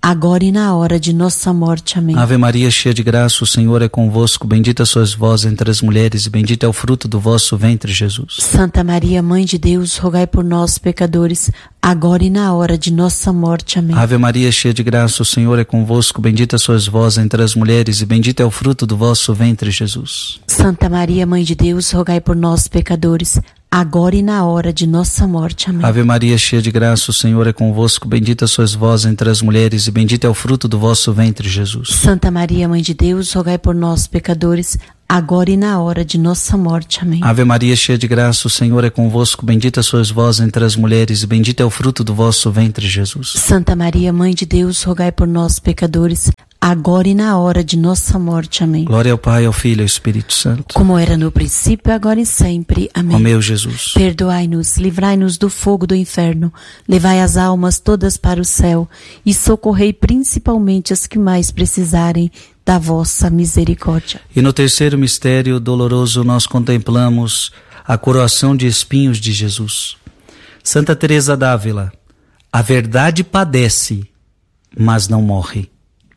S1: agora e na hora de nossa morte. Amém.
S2: Ave Maria, cheia de graça, o Senhor é convosco. Bendita sois vós entre as mulheres e bendito é o fruto do vosso ventre, Jesus.
S1: Santa Maria, Mãe de Deus, rogai por nós, pecadores, agora e na hora de nossa morte. Amém.
S2: Ave Maria, cheia de graça, o Senhor é convosco. Bendita sois vós entre as mulheres e bendito é o fruto do vosso ventre, Jesus.
S1: Santa Maria, Mãe de Deus, rogai por nós, pecadores, agora e na hora de nossa morte. Amém.
S2: Ave Maria, cheia de graça, o Senhor é convosco. Bendita sois vós entre as mulheres e bendito é o fruto do vosso ventre, Jesus.
S1: Santa Maria, Mãe de Deus, rogai por nós, pecadores, agora e na hora de nossa morte. Amém.
S2: Ave Maria, cheia de graça, o Senhor é convosco. Bendita sois vós entre as mulheres e bendito é o fruto do vosso ventre, Jesus.
S1: Santa Maria, Mãe de Deus, rogai por nós, pecadores, agora e na hora de nossa morte. Amém.
S2: Glória ao Pai, ao Filho e ao Espírito Santo.
S1: Como era no princípio, agora e sempre. Amém.
S2: Ó meu Jesus,
S1: perdoai-nos, livrai-nos do fogo do inferno, levai as almas todas para o céu e socorrei principalmente as que mais precisarem da vossa misericórdia.
S2: E no terceiro mistério doloroso nós contemplamos a coroação de espinhos de Jesus. Santa Teresa d'Ávila, a verdade padece, mas não morre.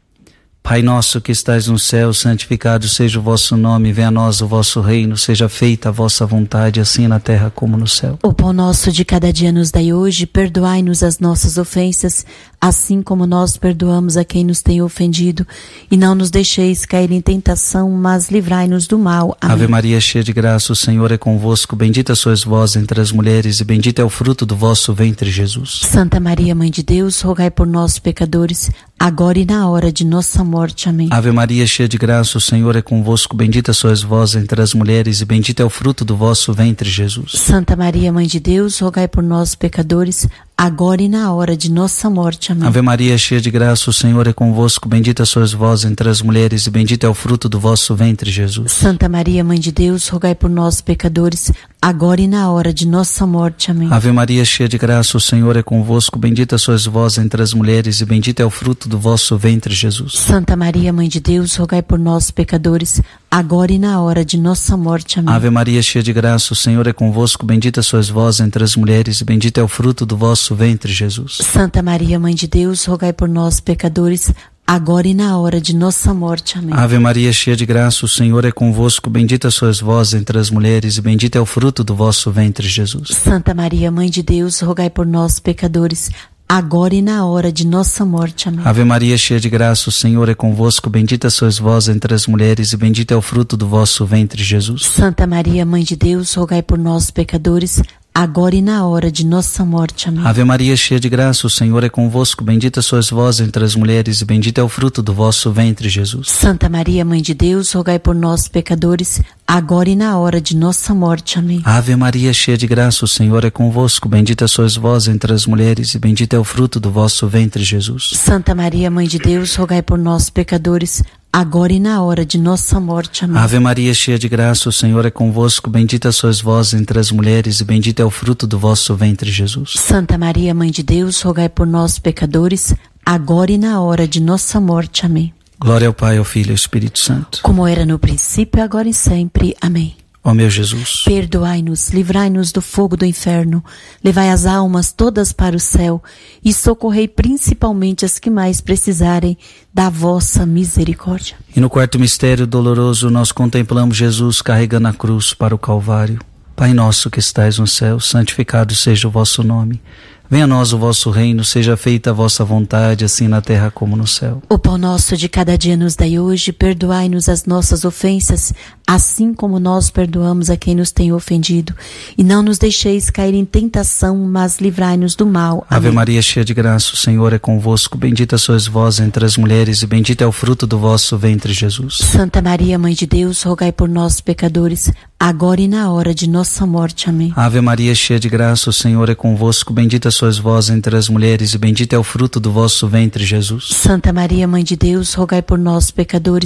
S2: Pai nosso que estais no céu, santificado seja o vosso nome, venha a nós o vosso reino, seja feita a vossa vontade, assim na terra como no céu.
S1: O pão nosso de cada dia nos dai hoje, perdoai-nos as nossas ofensas, assim como nós perdoamos a quem nos tem ofendido, e não nos deixeis cair em tentação, mas livrai-nos do mal. Amém.
S2: Ave Maria, cheia de graça, o Senhor é convosco, bendita sois vós entre as mulheres, e bendito é o fruto do vosso ventre, Jesus.
S1: Santa Maria, Mãe de Deus, rogai por nós, pecadores, agora e na hora de nossa morte. Amém.
S2: Ave Maria, cheia de graça, o Senhor é convosco, bendita sois vós entre as mulheres, e bendito é o fruto do vosso ventre, Jesus.
S1: Santa Maria, Mãe de Deus, rogai por nós, pecadores, agora e na hora de nossa morte. Amém.
S2: Ave Maria, cheia de graça, o Senhor é convosco, bendita sois vós entre as mulheres, e bendito é o fruto do vosso ventre, Jesus.
S1: Santa Maria, Mãe de Deus, rogai por nós, pecadores, agora e na hora de nossa morte. Amém.
S2: Ave Maria, cheia de graça, o Senhor é convosco, bendita sois vós entre as mulheres, e bendito é o fruto do vosso ventre, Jesus.
S1: Santa Maria, Mãe de Deus, rogai por nós, pecadores, agora e na hora de nossa morte. Amém.
S2: Ave Maria, cheia de graça, o Senhor é convosco, bendita sois vós entre as mulheres, e bendito é o fruto do vosso ventre, Jesus.
S1: Santa Maria, Mãe de Deus, rogai por nós, pecadores, agora e na hora de nossa morte. Amém.
S2: Ave Maria, cheia de graça, o Senhor é convosco, bendita sois vós entre as mulheres, e bendito é o fruto do vosso ventre, Jesus.
S1: Santa Maria, Mãe de Deus, rogai por nós, pecadores, agora e na hora de nossa morte. Amém.
S2: Ave Maria, cheia de graça, o Senhor é convosco, bendita sois vós entre as mulheres, e bendito é o fruto do vosso ventre, Jesus.
S1: Santa Maria, Mãe de Deus, rogai por nós, pecadores, agora e na hora de nossa morte. Amém.
S2: Ave Maria, cheia de graça, o Senhor é convosco, bendita sois vós entre as mulheres, e bendito é o fruto do vosso ventre, Jesus.
S1: Santa Maria, Mãe de Deus, rogai por nós, pecadores, agora e na hora de nossa morte. Amém.
S2: Ave Maria, cheia de graça, o Senhor é convosco, bendita sois vós entre as mulheres, e bendito é o fruto do vosso ventre, Jesus.
S1: Santa Maria, Mãe de Deus, rogai por nós, pecadores, agora e na hora de nossa morte. Amém.
S2: Ave Maria, cheia de graça, o Senhor é convosco, bendita sois vós entre as mulheres, e bendito é o fruto do vosso ventre, Jesus.
S1: Santa Maria, Mãe de Deus, rogai por nós, pecadores, agora e na hora de nossa morte. Amém.
S2: Glória ao Pai, ao Filho e ao Espírito Santo.
S1: Como era no princípio, agora e sempre. Amém.
S2: Ó meu Jesus,
S1: perdoai-nos, livrai-nos do fogo do inferno, levai as almas todas para o céu e socorrei principalmente as que mais precisarem da vossa misericórdia.
S2: E no quarto mistério doloroso nós contemplamos Jesus carregando a cruz para o Calvário. Pai nosso que estais no céu, santificado seja o vosso nome. Venha a nós o vosso reino, seja feita a vossa vontade, assim na terra como no céu.
S1: O pão nosso de cada dia nos dai hoje, perdoai-nos as nossas ofensas, assim como nós perdoamos a quem nos tem ofendido. E não nos deixeis cair em tentação, mas livrai-nos do mal. Amém.
S2: Ave Maria, cheia de graça, o Senhor é convosco, bendita sois vós entre as mulheres, e bendito é o fruto do vosso ventre, Jesus.
S1: Santa Maria, Mãe de Deus, rogai por nós, pecadores, agora e na hora de nossa morte. Amém.
S2: Ave Maria, cheia de graça, o Senhor é convosco, bendita sois vós entre as mulheres, e bendito é o fruto do vosso ventre, Jesus.
S1: Santa Maria, Mãe de Deus, rogai por nós, pecadores,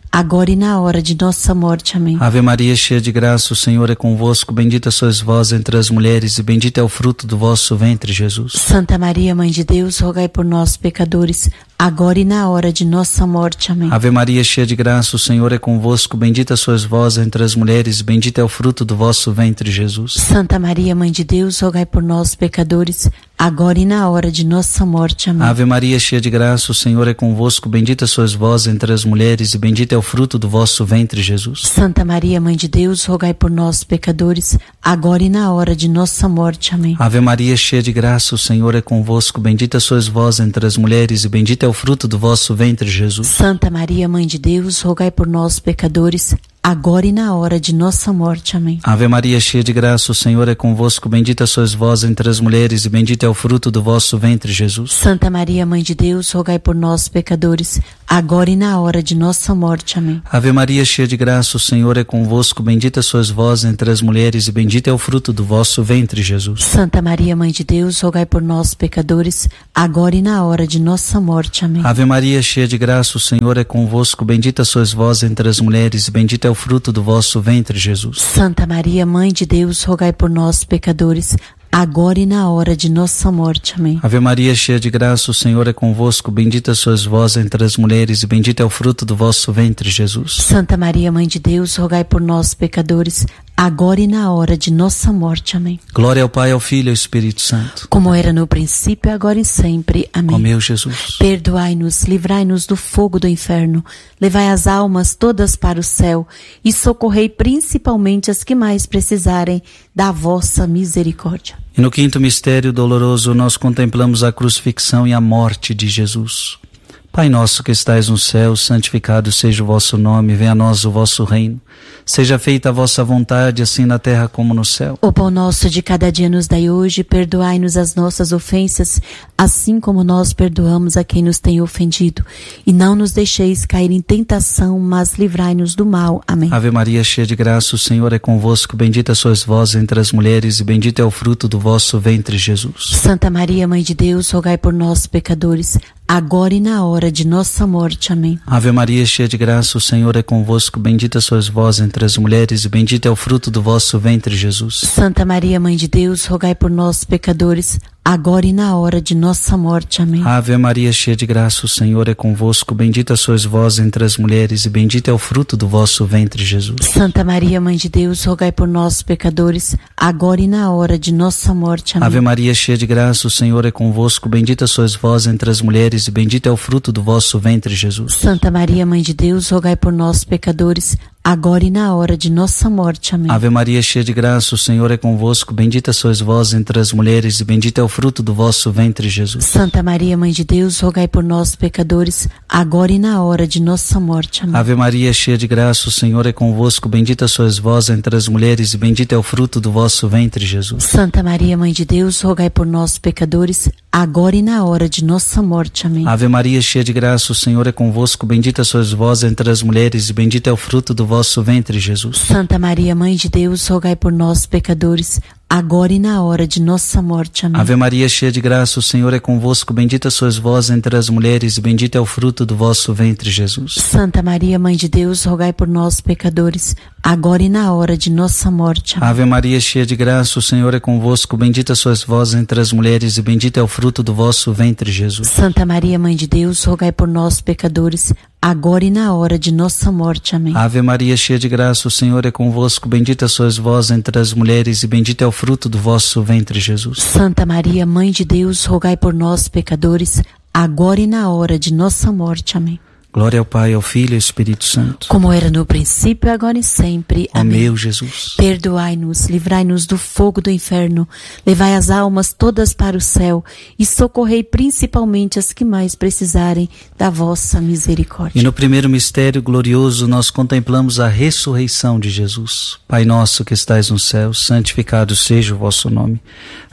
S1: agora e na hora de nossa morte. Amém.
S2: Ave Maria, cheia de graça, o Senhor é convosco. Bendita sois vós entre as mulheres e bendito é o fruto do vosso ventre, Jesus.
S1: Santa Maria, Mãe de Deus, rogai por nós, pecadores, agora e na hora de nossa morte. Amém.
S2: Ave Maria, cheia de graça, o Senhor é convosco. Bendita sois vós entre as mulheres e bendito é o fruto do vosso ventre, Jesus.
S1: Santa Maria, Mãe de Deus, rogai por nós, pecadores, agora e na hora de nossa morte. Amém.
S2: Ave Maria, cheia de graça, o Senhor é convosco. Bendita sois vós entre as mulheres e bendito é o fruto do vosso ventre, Jesus.
S1: Santa Maria, Mãe de Deus, rogai por nós, pecadores, agora e na hora de nossa morte. Amém.
S2: Ave Maria, cheia de graça, o Senhor é convosco. Bendita sois vós entre as mulheres e bendito é o fruto do vosso ventre, Jesus.
S1: Santa Maria, Mãe de Deus, rogai por nós, pecadores, agora e na hora de nossa morte. Amém.
S2: Ave Maria, cheia de graça, o Senhor é convosco. Bendita sois vós entre as mulheres e bendito é o fruto do vosso ventre, Jesus.
S1: Santa Maria, Mãe de Deus, rogai por nós, pecadores, agora e na hora de nossa morte. Amém.
S2: Ave Maria, cheia de graça, o Senhor é convosco. Bendita sois vós entre as mulheres e bendito é o fruto do vosso ventre, Jesus.
S1: Santa Maria, Mãe de Deus, rogai por nós, pecadores, agora e na hora de nossa morte. Amém.
S2: Ave Maria, cheia de graça, o Senhor é convosco. Bendita sois vós entre as mulheres e bendito é o fruto do vosso ventre, Jesus.
S1: Santa Maria, Mãe de Deus, rogai por nós, pecadores, agora e na hora de nossa morte. Amém.
S2: Ave Maria, cheia de graça, o Senhor é convosco. Bendita sois vós entre as mulheres e bendito é o fruto do vosso ventre, Jesus.
S1: Santa Maria, Mãe de Deus, rogai por nós, pecadores, agora e na hora de nossa morte. Amém.
S2: Glória ao Pai, ao Filho e ao Espírito Santo.
S1: Como era no princípio, agora e sempre. Amém.
S2: Ó meu Jesus.
S1: Perdoai-nos, livrai-nos do fogo do inferno, levai as almas todas para o céu e socorrei principalmente as que mais precisarem da vossa misericórdia.
S2: E no quinto mistério doloroso, nós contemplamos a crucifixão e a morte de Jesus. Pai nosso que estais no céu, santificado seja o vosso nome, venha a nós o vosso reino. Seja feita a vossa vontade, assim na terra como no céu.
S1: O pão nosso de cada dia nos dai hoje, perdoai-nos as nossas ofensas, assim como nós perdoamos a quem nos tem ofendido. E não nos deixeis cair em tentação, mas livrai-nos do mal. Amém.
S2: Ave Maria, cheia de graça, o Senhor é convosco. Bendita sois vós entre as mulheres e bendito é o fruto do vosso ventre, Jesus.
S1: Santa Maria, Mãe de Deus, rogai por nós, pecadores, agora e na hora de nossa morte. Amém.
S2: Ave Maria, cheia de graça, o Senhor é convosco. Bendita sois vós entre as mulheres e bendito é o fruto do vosso ventre, Jesus.
S1: Santa Maria, Mãe de Deus, rogai por nós, pecadores, agora e na hora de nossa morte. Amém.
S2: Ave Maria, cheia de graça, o Senhor é convosco. Bendita sois vós entre as mulheres e bendito é o fruto do vosso ventre, Jesus.
S1: Santa Maria, Mãe de Deus, rogai por nós, pecadores, agora e na hora de nossa morte. Amém.
S2: Ave Maria, cheia de graça, o Senhor é convosco. Bendita sois vós entre as mulheres e bendito é o fruto do vosso ventre, Jesus.
S1: Santa Maria, Mãe de Deus, rogai por nós, pecadores, agora e na hora de nossa morte. Amém.
S2: Ave Maria, cheia de graça, o Senhor é convosco. Bendita sois vós entre as mulheres e bendito é o fruto do vosso ventre, Jesus.
S1: Santa Maria, Mãe de Deus, rogai por nós, pecadores, agora e na hora de nossa morte. Amém.
S2: Ave Maria, cheia de graça, o Senhor é convosco. Bendita sois vós entre as mulheres e bendito é o fruto do vosso ventre, Jesus.
S1: Santa Maria, Mãe de Deus, rogai por nós, pecadores, agora e na hora de nossa morte. Amém.
S2: Ave Maria, cheia de graça, o Senhor é convosco. Bendita sois vós entre as mulheres e bendito é o fruto do vosso ventre, Jesus.
S1: Santa Maria, Mãe de Deus, rogai por nós, pecadores, agora e na hora de nossa morte. Amém.
S2: Ave Maria, cheia de graça, o Senhor é convosco. Bendita sois vós entre as mulheres e bendito é o fruto do vosso ventre, Jesus.
S1: Santa Maria, Mãe de Deus, rogai por nós, pecadores, agora e na hora de nossa morte. Amém.
S2: Ave Maria, cheia de graça, o Senhor é convosco. Bendita sois vós entre as mulheres e bendito é o fruto do vosso ventre, Jesus.
S1: Santa Maria, Mãe de Deus, rogai por nós, pecadores, agora e na hora de nossa morte. Amém.
S2: Ave Maria, cheia de graça, o Senhor é convosco. Bendita sois vós entre as mulheres e bendito é o fruto do vosso ventre, Jesus.
S1: Santa Maria, Mãe de Deus, rogai por nós, pecadores, agora e na hora de nossa morte. Amém.
S2: Glória ao Pai, ao Filho e ao Espírito Santo.
S1: Como era no princípio, agora e sempre.
S2: Ó
S1: Amém.
S2: meu Jesus.
S1: Perdoai-nos, livrai-nos do fogo do inferno, levai as almas todas para o céu e socorrei principalmente as que mais precisarem da vossa misericórdia.
S2: E no primeiro mistério glorioso nós contemplamos a ressurreição de Jesus. Pai nosso que estais no céu, santificado seja o vosso nome.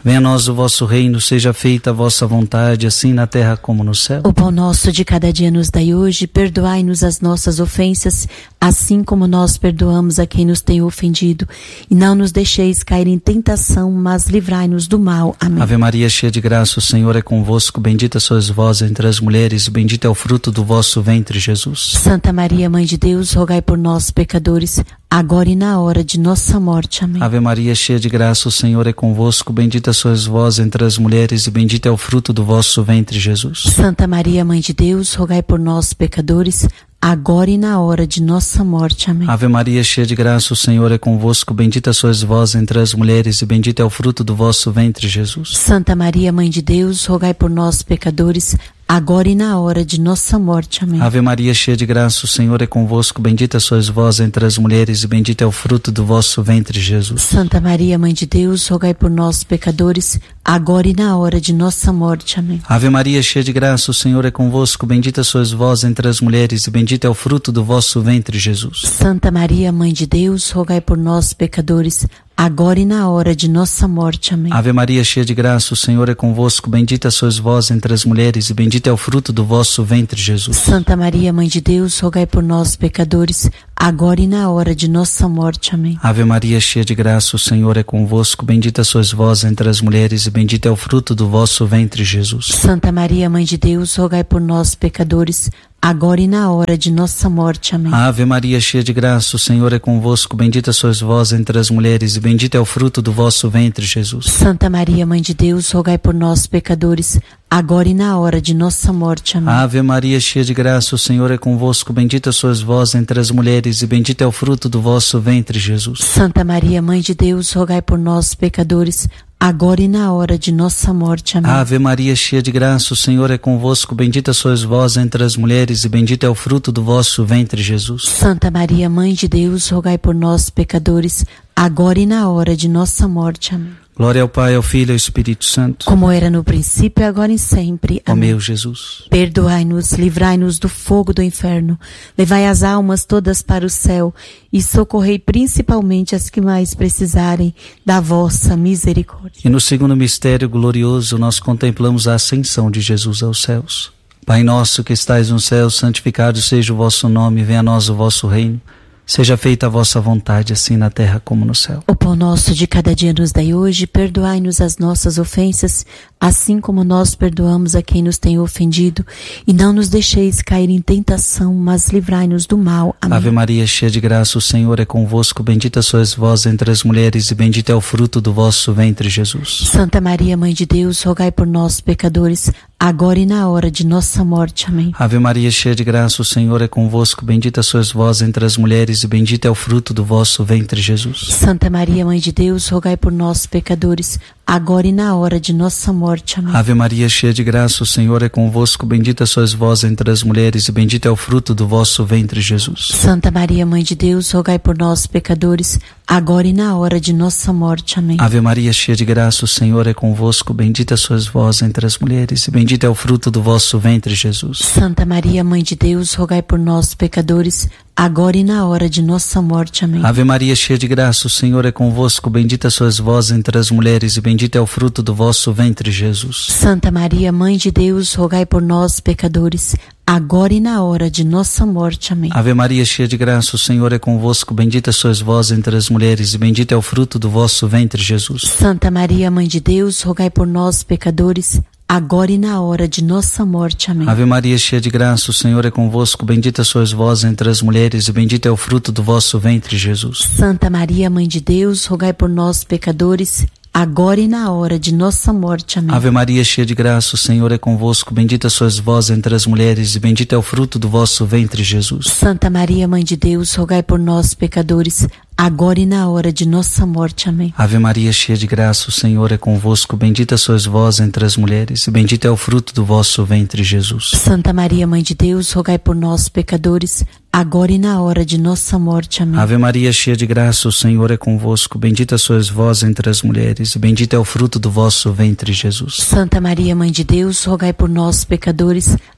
S2: Venha a nós o vosso reino, seja feita a vossa vontade, assim na terra como no céu.
S1: O pão nosso de cada dia nos dai hoje, perdoai-nos as nossas ofensas, assim como nós perdoamos a quem nos tem ofendido. E não nos deixeis cair em tentação, mas livrai-nos do mal. Amém.
S2: Ave Maria, cheia de graça, o Senhor é convosco, bendita sois vós entre as mulheres, e bendito é o fruto do vosso ventre, Jesus.
S1: Santa Maria, Mãe de Deus, rogai por nós, pecadores, agora e na hora de nossa morte. Amém.
S2: Ave Maria, cheia de graça, o Senhor é convosco, bendita sois vós entre as mulheres, e bendito é o fruto do vosso ventre, Jesus.
S1: Santa Maria, Mãe de Deus, rogai por nós, pecadores, agora e na hora de nossa morte. Amém.
S2: Ave Maria, cheia de graça, o Senhor é convosco, bendita sois vós entre as mulheres, e bendito é o fruto do vosso ventre, Jesus.
S1: Santa Maria, Mãe de Deus, rogai por nós, pecadores, agora e na hora de nossa morte. Amém.
S2: Ave Maria, cheia de graça, o Senhor é convosco, bendita sois vós entre as mulheres, e bendito é o fruto do vosso ventre, Jesus.
S1: Santa Maria, Mãe de Deus, rogai por nós, pecadores, agora e na hora de nossa morte. Amém.
S2: Ave Maria, cheia de graça, o Senhor é convosco, bendita sois vós entre as mulheres, e bendito é o fruto do vosso ventre, Jesus.
S1: Santa Maria, Mãe de Deus, rogai por nós, pecadores, agora e na hora de nossa morte. Amém.
S2: Ave Maria, cheia de graça, o Senhor é convosco, bendita sois vós entre as mulheres, e bendito é o fruto do vosso ventre, Jesus.
S1: Santa Maria, Mãe de Deus, rogai por nós, pecadores, agora e na hora de nossa morte. Amém.
S2: Ave Maria, cheia de graça, o Senhor é convosco, bendita sois vós entre as mulheres, e bendito é o fruto do vosso ventre, Jesus.
S1: Santa Maria, Mãe de Deus, rogai por nós, pecadores, agora e na hora de nossa morte. Amém.
S2: Ave Maria, cheia de graça, o Senhor é convosco, bendita sois vós entre as mulheres, e bendito é o fruto do vosso ventre, Jesus.
S1: Santa Maria, Mãe de Deus, rogai por nós, pecadores, agora e na hora de nossa morte. Amém.
S2: Ave Maria, cheia de graça, o Senhor é convosco, bendita sois vós entre as mulheres, e bendito é o fruto do vosso ventre, Jesus.
S1: Santa Maria, Mãe de Deus, rogai por nós, pecadores, agora e na hora de nossa morte. Amém.
S2: Ave Maria, cheia de graça, o Senhor é convosco, bendita sois vós entre as mulheres, e bendito é o fruto do vosso ventre, Jesus.
S1: Santa Maria, Mãe de Deus, rogai por nós, pecadores, agora e na hora de nossa morte. Amém.
S2: Glória ao Pai, ao Filho e ao Espírito Santo.
S1: Como era no princípio, agora e sempre.
S2: Ó
S1: Amém.
S2: meu Jesus.
S1: Perdoai-nos, livrai-nos do fogo do inferno, levai as almas todas para o céu e socorrei principalmente as que mais precisarem da vossa misericórdia.
S2: E no segundo mistério glorioso, nós contemplamos a ascensão de Jesus aos céus. Pai nosso que estais no céu, santificado seja o vosso nome, venha a nós o vosso reino. Seja feita a vossa vontade, assim na terra como no céu.
S1: O pão nosso de cada dia nos dai hoje, perdoai-nos as nossas ofensas, assim como nós perdoamos a quem nos tem ofendido, e não nos deixeis cair em tentação, mas livrai-nos do mal. Amém.
S2: Ave Maria, cheia de graça, o Senhor é convosco, bendita sois vós entre as mulheres, e bendito é o fruto do vosso ventre, Jesus.
S1: Santa Maria, Mãe de Deus, rogai por nós, pecadores, agora e na hora de nossa morte. Amém.
S2: Ave Maria, cheia de graça, o Senhor é convosco, bendita sois vós entre as mulheres, e bendito é o fruto do vosso ventre, Jesus.
S1: Santa Maria, Mãe de Deus, rogai por nós, pecadores, agora e na hora de nossa morte. Amém.
S2: Ave Maria, cheia de graça, o Senhor é convosco, bendita sois vós entre as mulheres, e bendito é o fruto do vosso ventre, Jesus.
S1: Santa Maria, Mãe de Deus, rogai por nós, pecadores, agora e na hora de nossa morte. Amém.
S2: Ave Maria, cheia de graça, o Senhor é convosco, bendita sois vós entre as mulheres, e bendito é o fruto do vosso ventre, Jesus.
S1: Santa Maria, Mãe de Deus, rogai por nós, pecadores, agora e na hora de nossa morte. Amém.
S2: Ave Maria, cheia de graça, o Senhor é convosco, bendita sois vós entre as mulheres, e bendito é o fruto do vosso ventre, Jesus.
S1: Santa Maria, Mãe de Deus, rogai por nós, pecadores, agora e na hora de nossa morte. Amém.
S2: Ave Maria, cheia de graça, o Senhor é convosco, bendita sois vós entre as mulheres, e bendito é o fruto do vosso ventre, Jesus.
S1: Santa Maria, Mãe de Deus, rogai por nós, pecadores, agora e na hora de nossa morte. Amém.
S2: Ave Maria, cheia de graça, o Senhor é convosco, bendita sois vós entre as mulheres, e bendito é o fruto do vosso ventre, Jesus.
S1: Santa Maria, Mãe de Deus, rogai por nós, pecadores, agora e na hora de nossa morte. Amém.
S2: Ave Maria, cheia de graça, o Senhor é convosco, bendita sois vós entre as mulheres, e bendito é o fruto do vosso ventre, Jesus.
S1: Santa Maria, Mãe de Deus, rogai por nós, pecadores, agora e na hora de nossa morte. Amém.
S2: Ave Maria, cheia de graça, o Senhor é convosco, bendita sois vós entre as mulheres, e bendito é o fruto do vosso ventre, Jesus.
S1: Santa Maria, Mãe de Deus, rogai por nós, pecadores, agora e na hora de nossa morte. Amém.
S2: Ave Maria, cheia de graça, o Senhor é convosco, bendita sois vós entre as mulheres, e bendito é o fruto do vosso ventre, Jesus.
S1: Santa Maria, Mãe de Deus, rogai por nós, pecadores,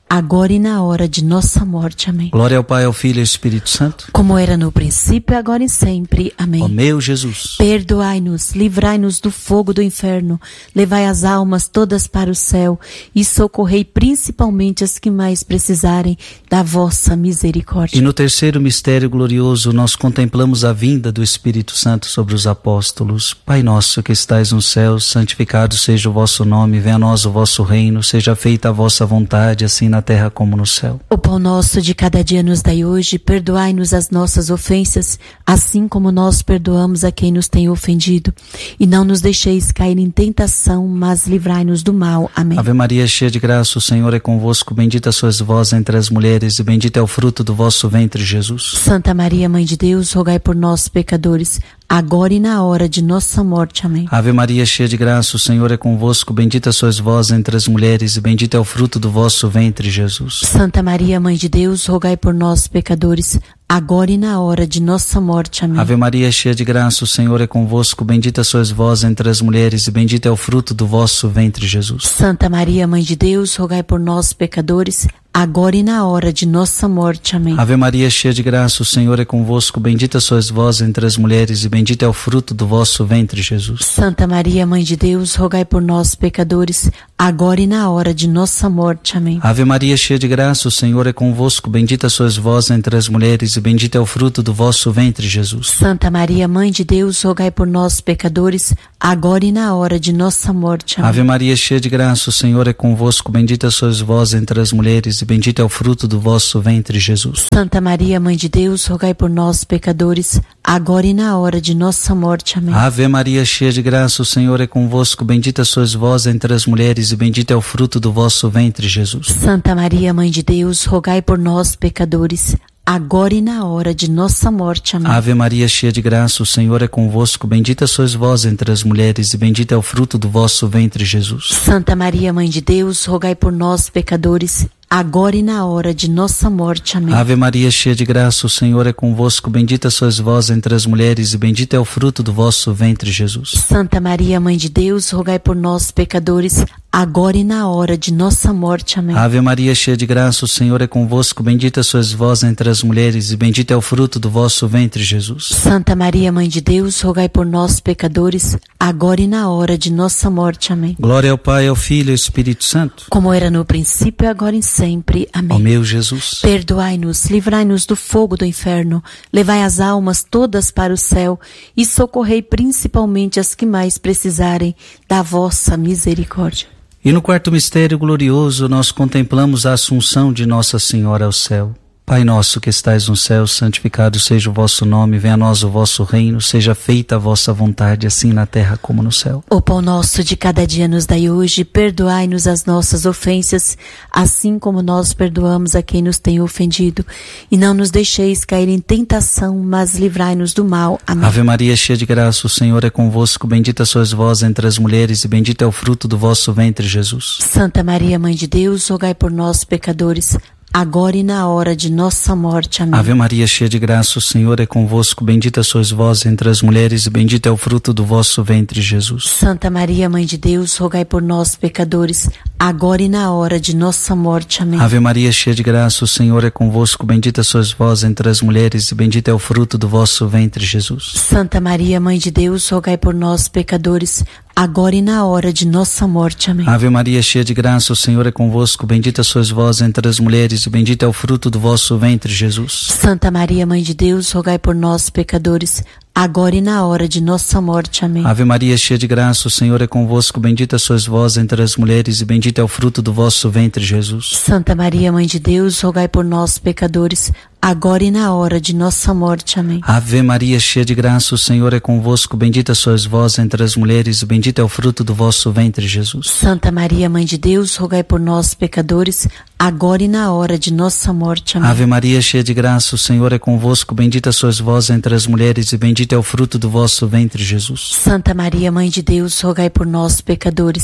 S1: agora e na hora de nossa morte. Amém.
S2: Glória ao Pai, ao Filho e ao Espírito Santo,
S1: como era no princípio, agora e sempre. Amém.
S2: Ó meu Jesus,
S1: perdoai-nos, livrai-nos do fogo do inferno, levai as almas todas para o céu e socorrei principalmente as que mais precisarem da vossa misericórdia.
S2: E no terceiro mistério glorioso nós contemplamos a vinda do Espírito Santo sobre os apóstolos. Pai nosso que estais no céu, santificado seja o vosso nome, venha a nós o vosso reino, seja feita a vossa vontade, assim na terra como no céu.
S1: O pão nosso de cada dia nos dai hoje, perdoai-nos as nossas ofensas, assim como nós perdoamos a quem nos tem ofendido. E não nos deixeis cair em tentação, mas livrai-nos do mal. Amém.
S2: Ave Maria, cheia de graça, o Senhor é convosco, bendita sois vós entre as mulheres, e bendito é o fruto do vosso ventre, Jesus.
S1: Santa Maria, Mãe de Deus, rogai por nós, pecadores, agora e na hora de nossa morte. Amém.
S2: Ave Maria, cheia de graça, o Senhor é convosco, bendita sois vós entre as mulheres, e bendito é o fruto do vosso ventre, Jesus.
S1: Santa Maria, Mãe de Deus, rogai por nós, pecadores, agora e na hora de nossa morte. Amém.
S2: Ave Maria, cheia de graça, o Senhor é convosco, bendita sois vós entre as mulheres, e bendito é o fruto do vosso ventre, Jesus.
S1: Santa Maria, Mãe de Deus, rogai por nós, pecadores, agora e na hora de nossa morte. Amém.
S2: Ave Maria, cheia de graça, o Senhor é convosco, bendita sois vós entre as mulheres, e bendito é o fruto do vosso ventre, Jesus.
S1: Santa Maria, Mãe de Deus, rogai por nós, pecadores, agora e na hora de nossa morte. Amém.
S2: Ave Maria, cheia de graça, o Senhor é convosco, bendita sois vós entre as mulheres, e bendito é o fruto do vosso ventre, Jesus.
S1: Santa Maria, Mãe de Deus, rogai por nós, pecadores, agora e na hora de nossa morte. Amém.
S2: Ave Maria, cheia de graça, o Senhor é convosco, bendita sois vós entre as mulheres, e bendito é o fruto do vosso ventre, Jesus.
S1: Santa Maria, Mãe de Deus, rogai por nós, pecadores, agora e na hora de nossa morte. Amém.
S2: Ave Maria, cheia de graça, o Senhor é convosco, bendita sois vós entre as mulheres, e bendito é o fruto do vosso ventre, Jesus.
S1: Santa Maria, Mãe de Deus, rogai por nós, pecadores, agora e na hora de nossa morte. Amém.
S2: Ave Maria, cheia de graça, o Senhor é convosco, bendita sois vós entre as mulheres, e bendito é o fruto do vosso ventre, Jesus.
S1: Santa Maria, Mãe de Deus, rogai por nós, pecadores, agora e na hora de nossa morte. Amém.
S2: Ave Maria, cheia de graça, o Senhor é convosco, bendita sois vós entre as mulheres, e bendito é o fruto do vosso ventre, Jesus.
S1: Santa Maria, Mãe de Deus, rogai por nós, pecadores, agora e na hora de nossa morte. Amém.
S2: Ave Maria, cheia de graça, o Senhor é convosco, bendita sois vós entre as mulheres, e bendito é o fruto do vosso ventre, Jesus.
S1: Santa Maria, Mãe de Deus, rogai por nós, pecadores, agora e na hora de nossa morte. Amém.
S2: Glória ao Pai, ao Filho e ao Espírito Santo,
S1: como era no princípio, agora e sempre. Amém.
S2: Ó meu Jesus,
S1: perdoai-nos, livrai-nos do fogo do inferno, levai as almas todas para o céu e socorrei principalmente as que mais precisarem da vossa misericórdia.
S2: E no quarto mistério glorioso nós contemplamos a assunção de Nossa Senhora ao céu. Pai nosso que estais no céu, santificado seja o vosso nome, venha a nós o vosso reino, seja feita a vossa vontade, assim na terra como no céu.
S1: O pão nosso de cada dia nos dai hoje, perdoai-nos as nossas ofensas, assim como nós perdoamos a quem nos tem ofendido. E não nos deixeis cair em tentação, mas livrai-nos do mal. Amém.
S2: Ave Maria, cheia de graça, o Senhor é convosco, bendita sois vós entre as mulheres, e bendito é o fruto do vosso ventre, Jesus.
S1: Santa Maria, Mãe de Deus, rogai por nós, pecadores, agora e na hora de nossa morte. Amém.
S2: Ave Maria, cheia de graça, o Senhor é convosco, bendita sois vós entre as mulheres, e bendito é o fruto do vosso ventre, Jesus.
S1: Santa Maria, Mãe de Deus, rogai por nós, pecadores, agora e na hora de nossa morte. Amém.
S2: Ave Maria, cheia de graça, o Senhor é convosco, bendita sois vós entre as mulheres, e bendito é o fruto do vosso ventre, Jesus.
S1: Santa Maria, Mãe de Deus, rogai por nós, pecadores, agora e na hora de nossa morte. Amém.
S2: Ave Maria, cheia de graça, o Senhor é convosco, bendita sois vós entre as mulheres, e bendito é o fruto do vosso ventre, Jesus.
S1: Santa Maria, Mãe de Deus, rogai por nós, pecadores, agora e na hora de nossa morte. Amém.
S2: Ave Maria, cheia de graça, o Senhor é convosco, bendita sois vós entre as mulheres, e bendito é o fruto do vosso ventre, Jesus.
S1: Santa Maria, Mãe de Deus, rogai por nós, pecadores, agora e na hora de nossa morte. Amém.
S2: Ave Maria, cheia de graça, o Senhor é convosco, bendita sois vós entre as mulheres, e bendito é o fruto do vosso ventre, Jesus.
S1: Santa Maria, Mãe de Deus, rogai por nós, pecadores, agora e na hora de nossa morte. Amém.
S2: Ave Maria, cheia de graça, o Senhor é convosco, bendita sois vós entre as mulheres, e bendito é o fruto do vosso ventre, Jesus.
S1: Santa Maria, Mãe de Deus, rogai por nós, pecadores,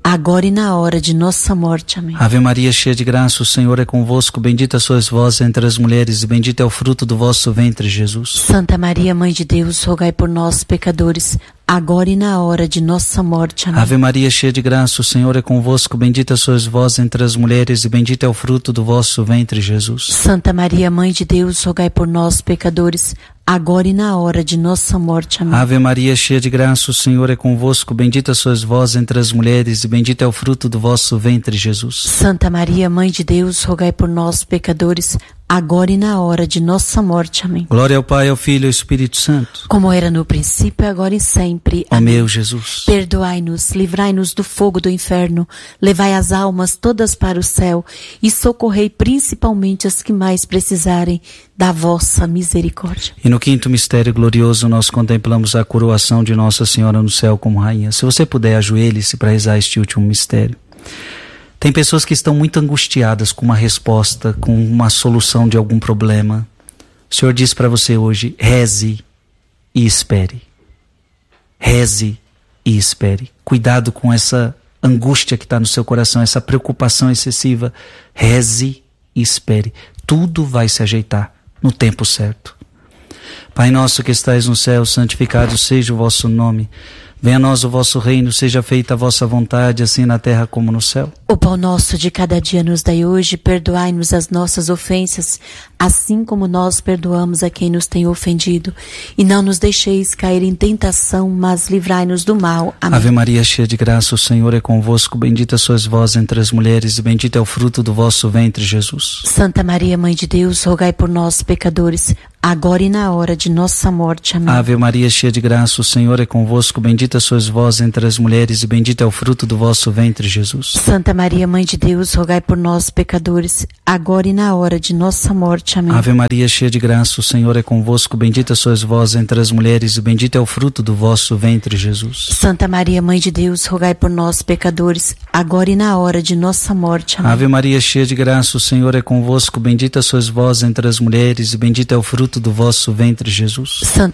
S1: agora e na hora de nossa morte. Amém.
S2: Ave Maria, cheia de graça, o Senhor é convosco. Bendita sois vós entre as mulheres, e bendito é o fruto do vosso ventre, Jesus.
S1: Santa Maria, Mãe de Deus, rogai por nós, pecadores, agora e na hora de nossa morte. Amém.
S2: Ave Maria, cheia de graça, o Senhor é convosco. Bendita sois vós entre as mulheres, e bendito é o fruto do vosso ventre, Jesus.
S1: Santa Maria, Mãe de Deus, rogai por nós, pecadores, agora e na hora de nossa morte. Amém.
S2: Ave Maria, cheia de graça, o Senhor é convosco. Bendita sois vós entre as mulheres, e bendito é o fruto do vosso ventre, Jesus.
S1: Santa Maria, Mãe de Deus, rogai por nós, pecadores, agora e na hora de nossa morte. Amém.
S2: Glória ao Pai, ao Filho e ao Espírito Santo.
S1: Como era no princípio, agora e sempre.
S2: Ó
S1: Amém.
S2: meu Jesus.
S1: Perdoai-nos, livrai-nos do fogo do inferno, levai as almas todas para o céu e socorrei principalmente as que mais precisarem da vossa misericórdia.
S2: E no quinto mistério glorioso nós contemplamos a coroação de Nossa Senhora no céu como rainha. Se você puder, ajoelhe-se para rezar este último mistério. Tem pessoas que estão muito angustiadas com uma resposta, com uma solução de algum problema. O Senhor diz para você hoje, reze e espere. Reze e espere. Cuidado com essa angústia que está no seu coração, essa preocupação excessiva. Reze e espere. Tudo vai se ajeitar no tempo certo. Pai nosso que estais no céu, santificado seja o vosso nome. Venha a nós o vosso reino, seja feita a vossa vontade, assim na terra como no céu.
S1: O pão nosso de cada dia nos dai hoje, perdoai-nos as nossas ofensas, assim como nós perdoamos a quem nos tem ofendido. E não nos deixeis cair em tentação, mas livrai-nos do mal. Amém.
S2: Ave Maria, cheia de graça, o Senhor é convosco. Bendita sois vós entre as mulheres, e bendito é o fruto do vosso ventre, Jesus.
S1: Santa Maria, Mãe de Deus, rogai por nós, pecadores, agora e na hora de nossa morte. Amém.
S2: Ave Maria, cheia de graça, o Senhor é convosco. Bendita sois vós entre as mulheres, e bendito é o fruto do vosso ventre, Jesus.
S1: Santa Maria, Mãe de Deus, rogai por nós, pecadores, agora e na hora de nossa morte. Amém.
S2: Ave Maria, cheia de graça, o Senhor é convosco. Bendita sois vós entre as mulheres, e bendito é o fruto do vosso ventre, Jesus.
S1: Santa Maria, Mãe de Deus, rogai por nós, pecadores, agora e na hora de nossa morte. Amém.
S2: Ave Maria, cheia de graça, o Senhor é convosco. Bendita sois vós entre as mulheres, e bendito é o fruto do vosso ventre, Jesus.
S1: Santa